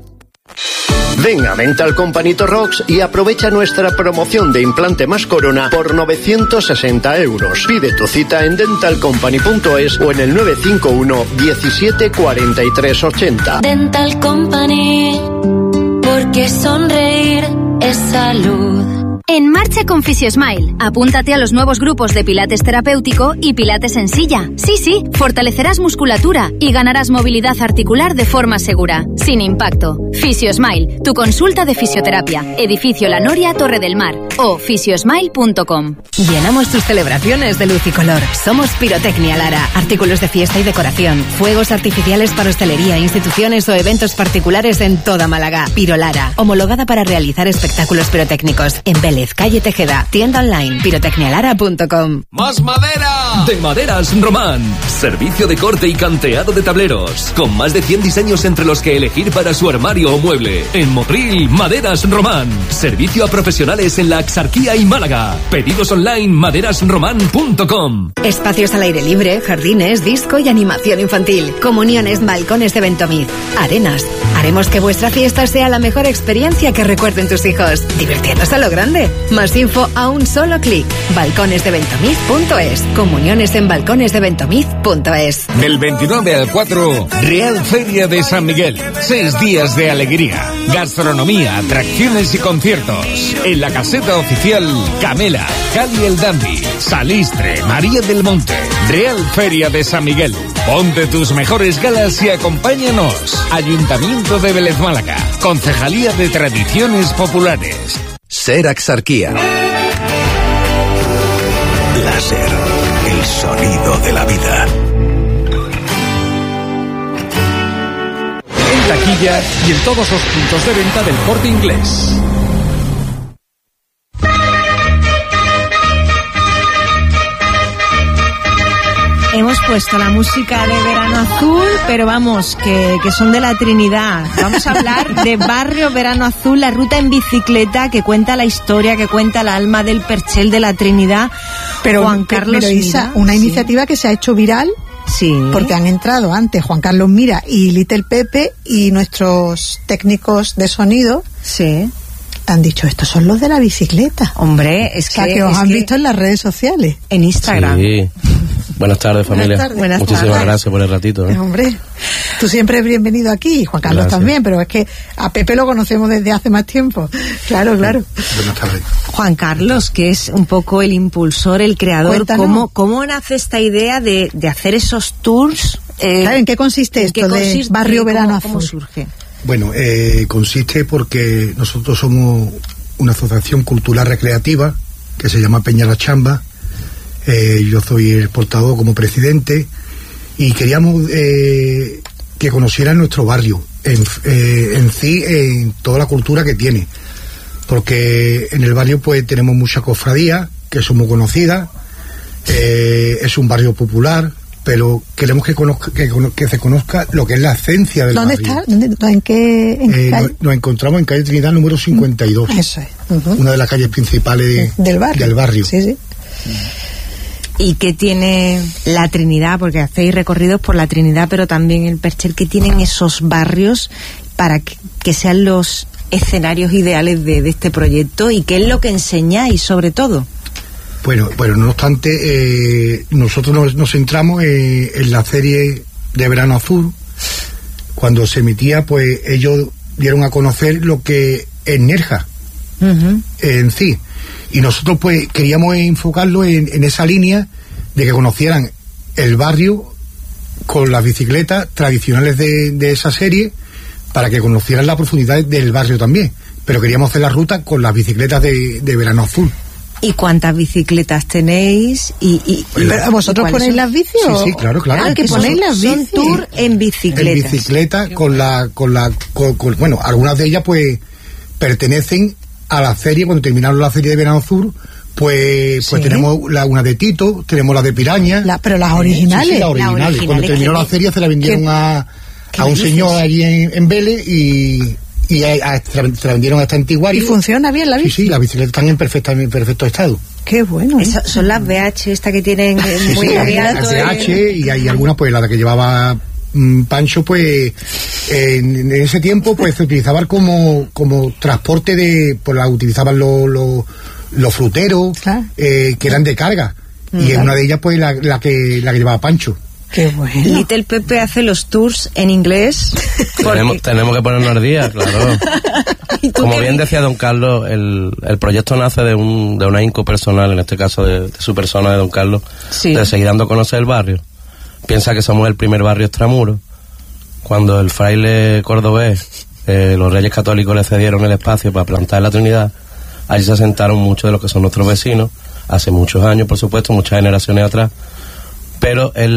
Ven a Dental Company Torrox y aprovecha nuestra promoción de implante más corona por 960 euros. Pide tu cita en dentalcompany.es o en el 951 17 43 80. Dental Company, porque sonreír es salud. En marcha con Fisiosmile. Apúntate a los nuevos grupos de Pilates terapéutico y Pilates en silla. Sí, fortalecerás musculatura y ganarás movilidad articular de forma segura, sin impacto. Fisiosmile, tu consulta de fisioterapia. Edificio La Noria, Torre del Mar o fisiosmile.com. Llenamos tus celebraciones de luz y color. Somos Pirotecnia Lara. Artículos de fiesta y decoración. Fuegos artificiales para hostelería, instituciones o eventos particulares en toda Málaga. Piro Lara. Homologada para realizar espectáculos pirotécnicos. En Vélez, calle Tejeda. Tienda online pirotecnialara.com. ¡Más madera! De Maderas Román. Servicio de corte y canteado de tableros. Con más de 100 diseños entre los que elegir para su armario o mueble. En Motril, Maderas Román. Servicio a profesionales en la Axarquía y Málaga. Pedidos online maderasromán.com. Espacios al aire libre, jardines, disco y animación infantil. Comuniones, balcones de Ventomiz. Arenas. Haremos que vuestra fiesta sea la mejor experiencia que recuerden tus hijos. Divirtiéndose a lo grande. Más info a un solo clic. balconesdeventomiz.es. Comuniones en balconesdeventomiz.es. Del 29 al 4, Real Feria de San Miguel. 6 días de alegría, gastronomía, atracciones y conciertos. En la caseta oficial Camela, Cali el Dandy, Salistre, María del Monte. Real Feria de San Miguel. Ponte tus mejores galas y acompáñanos. Ayuntamiento de Vélez Málaga. Concejalía de Tradiciones Populares. Ser Axarquía. Láser, el sonido de la vida. En taquilla y en todos los puntos de venta del Corte Inglés. Hemos puesto la música de Verano Azul, pero vamos, que son de la Trinidad. Vamos a hablar de Barrio Verano Azul, la ruta en bicicleta que cuenta la historia, que cuenta el alma del Perchel de la Trinidad. Pero Juan Carlos pero Isa, Mira, una sí. iniciativa que se ha hecho viral. Sí. Porque han entrado antes Juan Carlos Mira y Little Pepe y nuestros técnicos de sonido. Sí. Han dicho, estos son los de la bicicleta. Hombre, es que os han visto en las redes sociales. En Instagram. Sí. Buenas tardes, familia. Buenas Muchísimas tardes. gracias por el ratito. Hombre, tú siempre eres bienvenido aquí, Juan Carlos Gracias. también, pero es que a Pepe lo conocemos desde hace más tiempo. Claro. Buenas tardes. Juan Carlos, que es un poco el impulsor, el creador, ¿cómo nace esta idea de hacer esos tours? Claro, ¿en qué consiste esto de Barrio Verano Azul? ¿Cómo surge? Bueno, consiste porque nosotros somos una asociación cultural recreativa que se llama Peña La Chamba. Yo soy el portador como presidente y queríamos que conocieran nuestro barrio en sí, en toda la cultura que tiene, porque en el barrio pues tenemos muchas cofradías que son muy conocidas, es un barrio popular, pero queremos que se conozca lo que es la esencia del ¿Dónde barrio. está? ¿En qué calle? Nos encontramos en calle Trinidad número 52. Eso es. Una de las calles principales del barrio. Sí. ¿Y qué tiene la Trinidad? Porque hacéis recorridos por la Trinidad, pero también el Perchel, que tienen esos barrios para que sean los escenarios ideales de este proyecto, y qué es lo que enseñáis sobre todo. Bueno, no obstante, nosotros nos centramos en la serie de Verano Azul. Cuando se emitía, pues ellos dieron a conocer lo que es Nerja en sí. Y nosotros pues queríamos enfocarlo en esa línea de que conocieran el barrio con las bicicletas tradicionales de esa serie, para que conocieran la profundidad del barrio también. Pero queríamos hacer la ruta con las bicicletas de Verano Azul. ¿Y cuántas bicicletas tenéis? ¿Pero vosotros ponéis las bicis? Sí, claro. Que ponéis las bicis. Son tour en bicicleta. En bicicleta, bueno, algunas de ellas pues pertenecen a la serie. Cuando terminaron la serie de Verano Sur, pues tenemos una de Tito, tenemos la de Piraña. Pero las originales. Sí, las originales. Cuando terminó la serie se la vendieron a un señor allí en Vélez y se la vendieron hasta en Tiguari. ¿Y funciona bien la bici? Sí, las bicicletas están en perfecto estado. Qué bueno. Son las BH estas que tienen muy las BH y hay algunas, pues la que llevaba Pancho, pues en ese tiempo pues se utilizaban como transporte pues la utilizaban los fruteros, que eran de carga, y en una de ellas pues la que llevaba Pancho. Qué bueno. Little Pepe hace los tours en inglés. Tenemos que ponernos al día, claro. Como bien decía don Carlos, el proyecto nace de una inco personal, en este caso de su persona, de don Carlos, de seguir dando a conocer el barrio. Piensa que somos el primer barrio extramuros. Cuando el fraile cordobés, los reyes católicos le cedieron el espacio para plantar la Trinidad, allí se asentaron muchos de los que son nuestros vecinos, hace muchos años, por supuesto, muchas generaciones atrás, pero es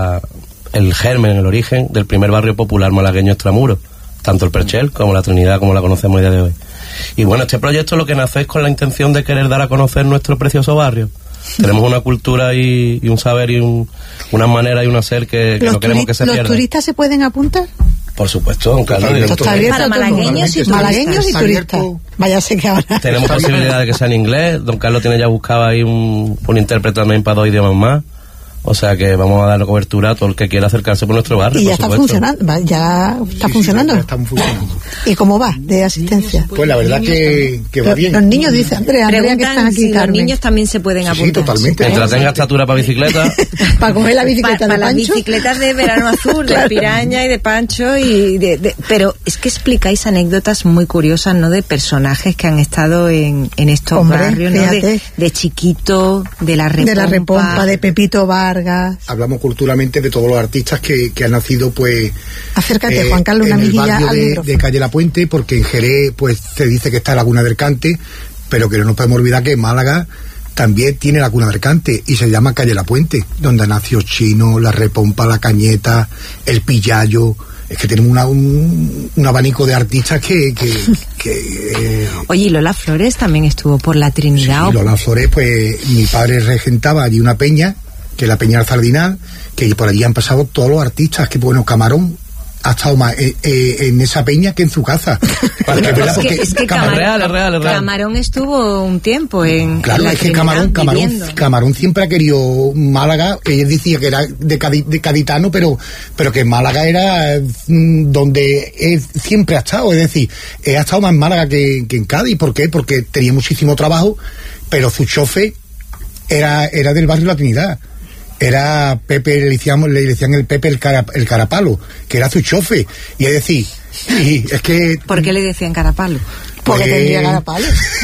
el germen, el origen del primer barrio popular malagueño extramuros, tanto el Perchel como la Trinidad, como la conocemos el día de hoy. Y bueno, este proyecto lo que nace es con la intención de querer dar a conocer nuestro precioso barrio. Tenemos una cultura y un saber y una manera y un hacer que no queremos que se pierda. ¿Los turistas se pueden apuntar? Por supuesto, don Carlos. Para malagueños y turistas. Váyase que ahora. Tenemos posibilidad de que sea en inglés. Don Carlos tiene ya buscado ahí un intérprete también para 2 idiomas más. O sea que vamos a dar cobertura a todo el que quiera acercarse por nuestro barrio. Y ya está funcionando. Ya está funcionando. Ya estamos funcionando. ¿Y cómo va de asistencia? Pues la verdad que va bien. Los niños, dice Andrea que están aquí. Si los niños también se pueden apuntar. Sí, totalmente. Mientras tenga estatura para bicicleta. Para coger la bicicleta de Pancho. Para las bicicletas de Verano Azul, de Piraña y de Pancho. Pero es que explicáis anécdotas muy curiosas, ¿no? De personajes que han estado en estos barrios, ¿no? De Chiquito, de la Repompa, de Pepito Vargas. Hablamos culturalmente de todos los artistas que han nacido, pues. Acércate, Juan Carlos, una mejilla al micrófono. De Calle La Puente, porque en Jerez, pues se dice que está Laguna del Cante, pero que no nos podemos olvidar que Málaga también tiene Laguna del Cante y se llama Calle La Puente, donde nació Chino, la Repompa, la Cañeta, el Pillayo. Es que tenemos un abanico de artistas que Oye, ¿y Lola Flores también estuvo por la Trinidad? Sí, Lola Flores, pues mi padre regentaba allí una peña, que es la Peña del Sardinal, que por allí han pasado todos los artistas, que bueno, Camarón ha estado más en esa peña que en su casa. Es que Camarón estuvo un tiempo en. Claro, es que Camarón siempre ha querido Málaga. Ella decía que era de caditano, pero que Málaga era donde él siempre ha estado. Es decir, ha estado más en Málaga que en Cádiz. ¿Por qué? Porque tenía muchísimo trabajo, pero su chofer era del barrio La Trinidad. Era Pepe, le decían el Pepe el Carapalo, que era su chofe. Y es decir, es que... ¿Por qué le decían Carapalo? Porque tendría Carapalo.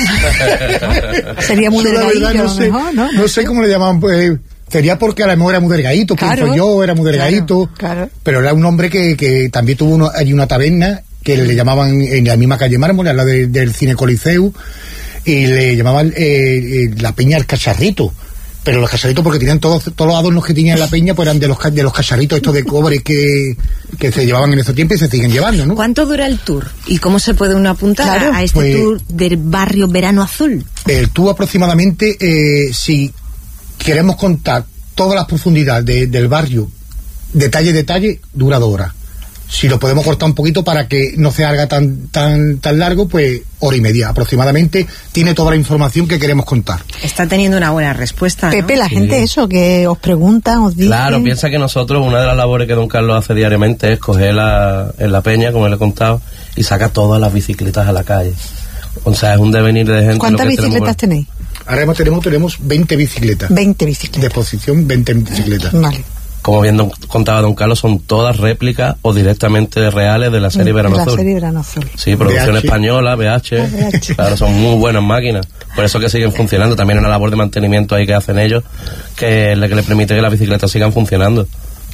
Sería muy delgadillo, no sé cómo le llamaban, pues... Sería porque a lo mejor era muy delgadito, claro, yo era muy delgadito, claro. Pero era un hombre que también tuvo allí una taberna, que le llamaban en la misma calle Mármol, al lado del Cine Coliseu, y le llamaban la Peña El Cacharrito. Pero los cacharritos, porque tenían todos los adornos que tenían en la peña, pues eran de los cacharritos estos de cobre que se llevaban en ese tiempo y se siguen llevando, ¿no? ¿Cuánto dura el tour? ¿Y cómo se puede uno apuntar a este tour del barrio Verano Azul? El tour aproximadamente, si queremos contar todas las profundidades del barrio, detalle, dura 2 horas. Si lo podemos cortar un poquito para que no se haga tan largo, pues 1:30 aproximadamente, tiene toda la información que queremos contar. Está teniendo una buena respuesta, ¿no? Pepe, la gente eso, que os preguntan, os dicen... Claro, piensa que nosotros, una de las labores que don Carlos hace diariamente es coger en la peña, como le he contado, y saca todas las bicicletas a la calle. O sea, es un devenir de gente... ¿Cuántas bicicletas tenéis? Ahora tenemos 20 bicicletas. 20 bicicletas. De exposición, 20 bicicletas. Vale. Como bien contaba don Carlos, son todas réplicas o directamente reales de la serie Verano Azul. La serie Verano Azul. Sí, producción española, VH. Claro, son muy buenas máquinas. Por eso que siguen funcionando. También una labor de mantenimiento ahí que hacen ellos, que le permite que las bicicletas sigan funcionando.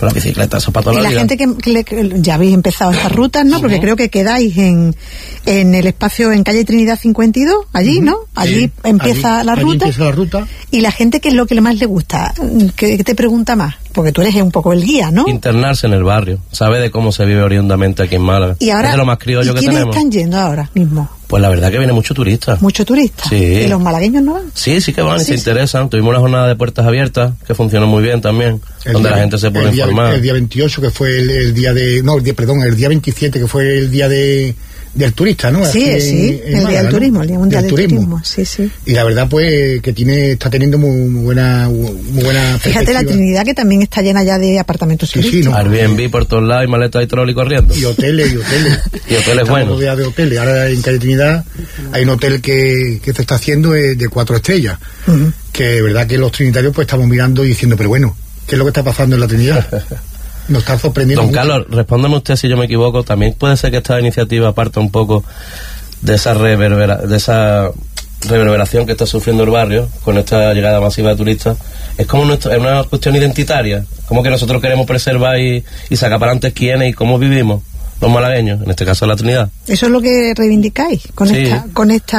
la bicicleta, eso para toda la vida. Y la gente que ya habéis empezado estas rutas, ¿no? Porque creo que quedáis en el espacio en calle Trinidad 52, allí, ¿no? Allí empieza la ruta. Allí empieza la ruta. Y la gente, ¿qué es lo que más le gusta? ¿Qué te pregunta más? Porque tú eres un poco el guía, ¿no? Internarse en el barrio, sabe de cómo se vive oriundamente aquí en Málaga. Y ahora, es de lo más criollo que ¿quiénes tenemos. están yendo ahora mismo? Pues la verdad que viene mucho turista. ¿Mucho turista? Sí. ¿Y los malagueños no van? Sí que van y se interesan. Tuvimos una jornada de puertas abiertas que funcionó muy bien también, donde la gente se puede informar. El día 28, que fue el día de... No, el día 27, que fue el día del turista, ¿no? Sí, el día del turismo, el día mundial del turismo. Sí. Y la verdad, pues, que está teniendo muy buena Fíjate la Trinidad, que también está llena ya de apartamentos turísticos. ¿no? Airbnb por todos lados y maletas y trolley corriendo. Y hoteles. Y hoteles buenos. De hoteles. Ahora en calle Trinidad hay un hotel que se está haciendo de 4 estrellas. Que es verdad que los trinitarios pues estamos mirando y diciendo, pero bueno, ¿qué es lo que está pasando en la Trinidad? Nos está sorprendiendo. Don Carlos, respóndame usted si yo me equivoco. También puede ser que esta iniciativa parta un poco de esa reverberación que está sufriendo el barrio con esta llegada masiva de turistas. Es como una cuestión identitaria, como que nosotros queremos preservar y sacar para adelante quiénes y cómo vivimos los malagueños, en este caso la Trinidad. Eso es lo que reivindicáis con esta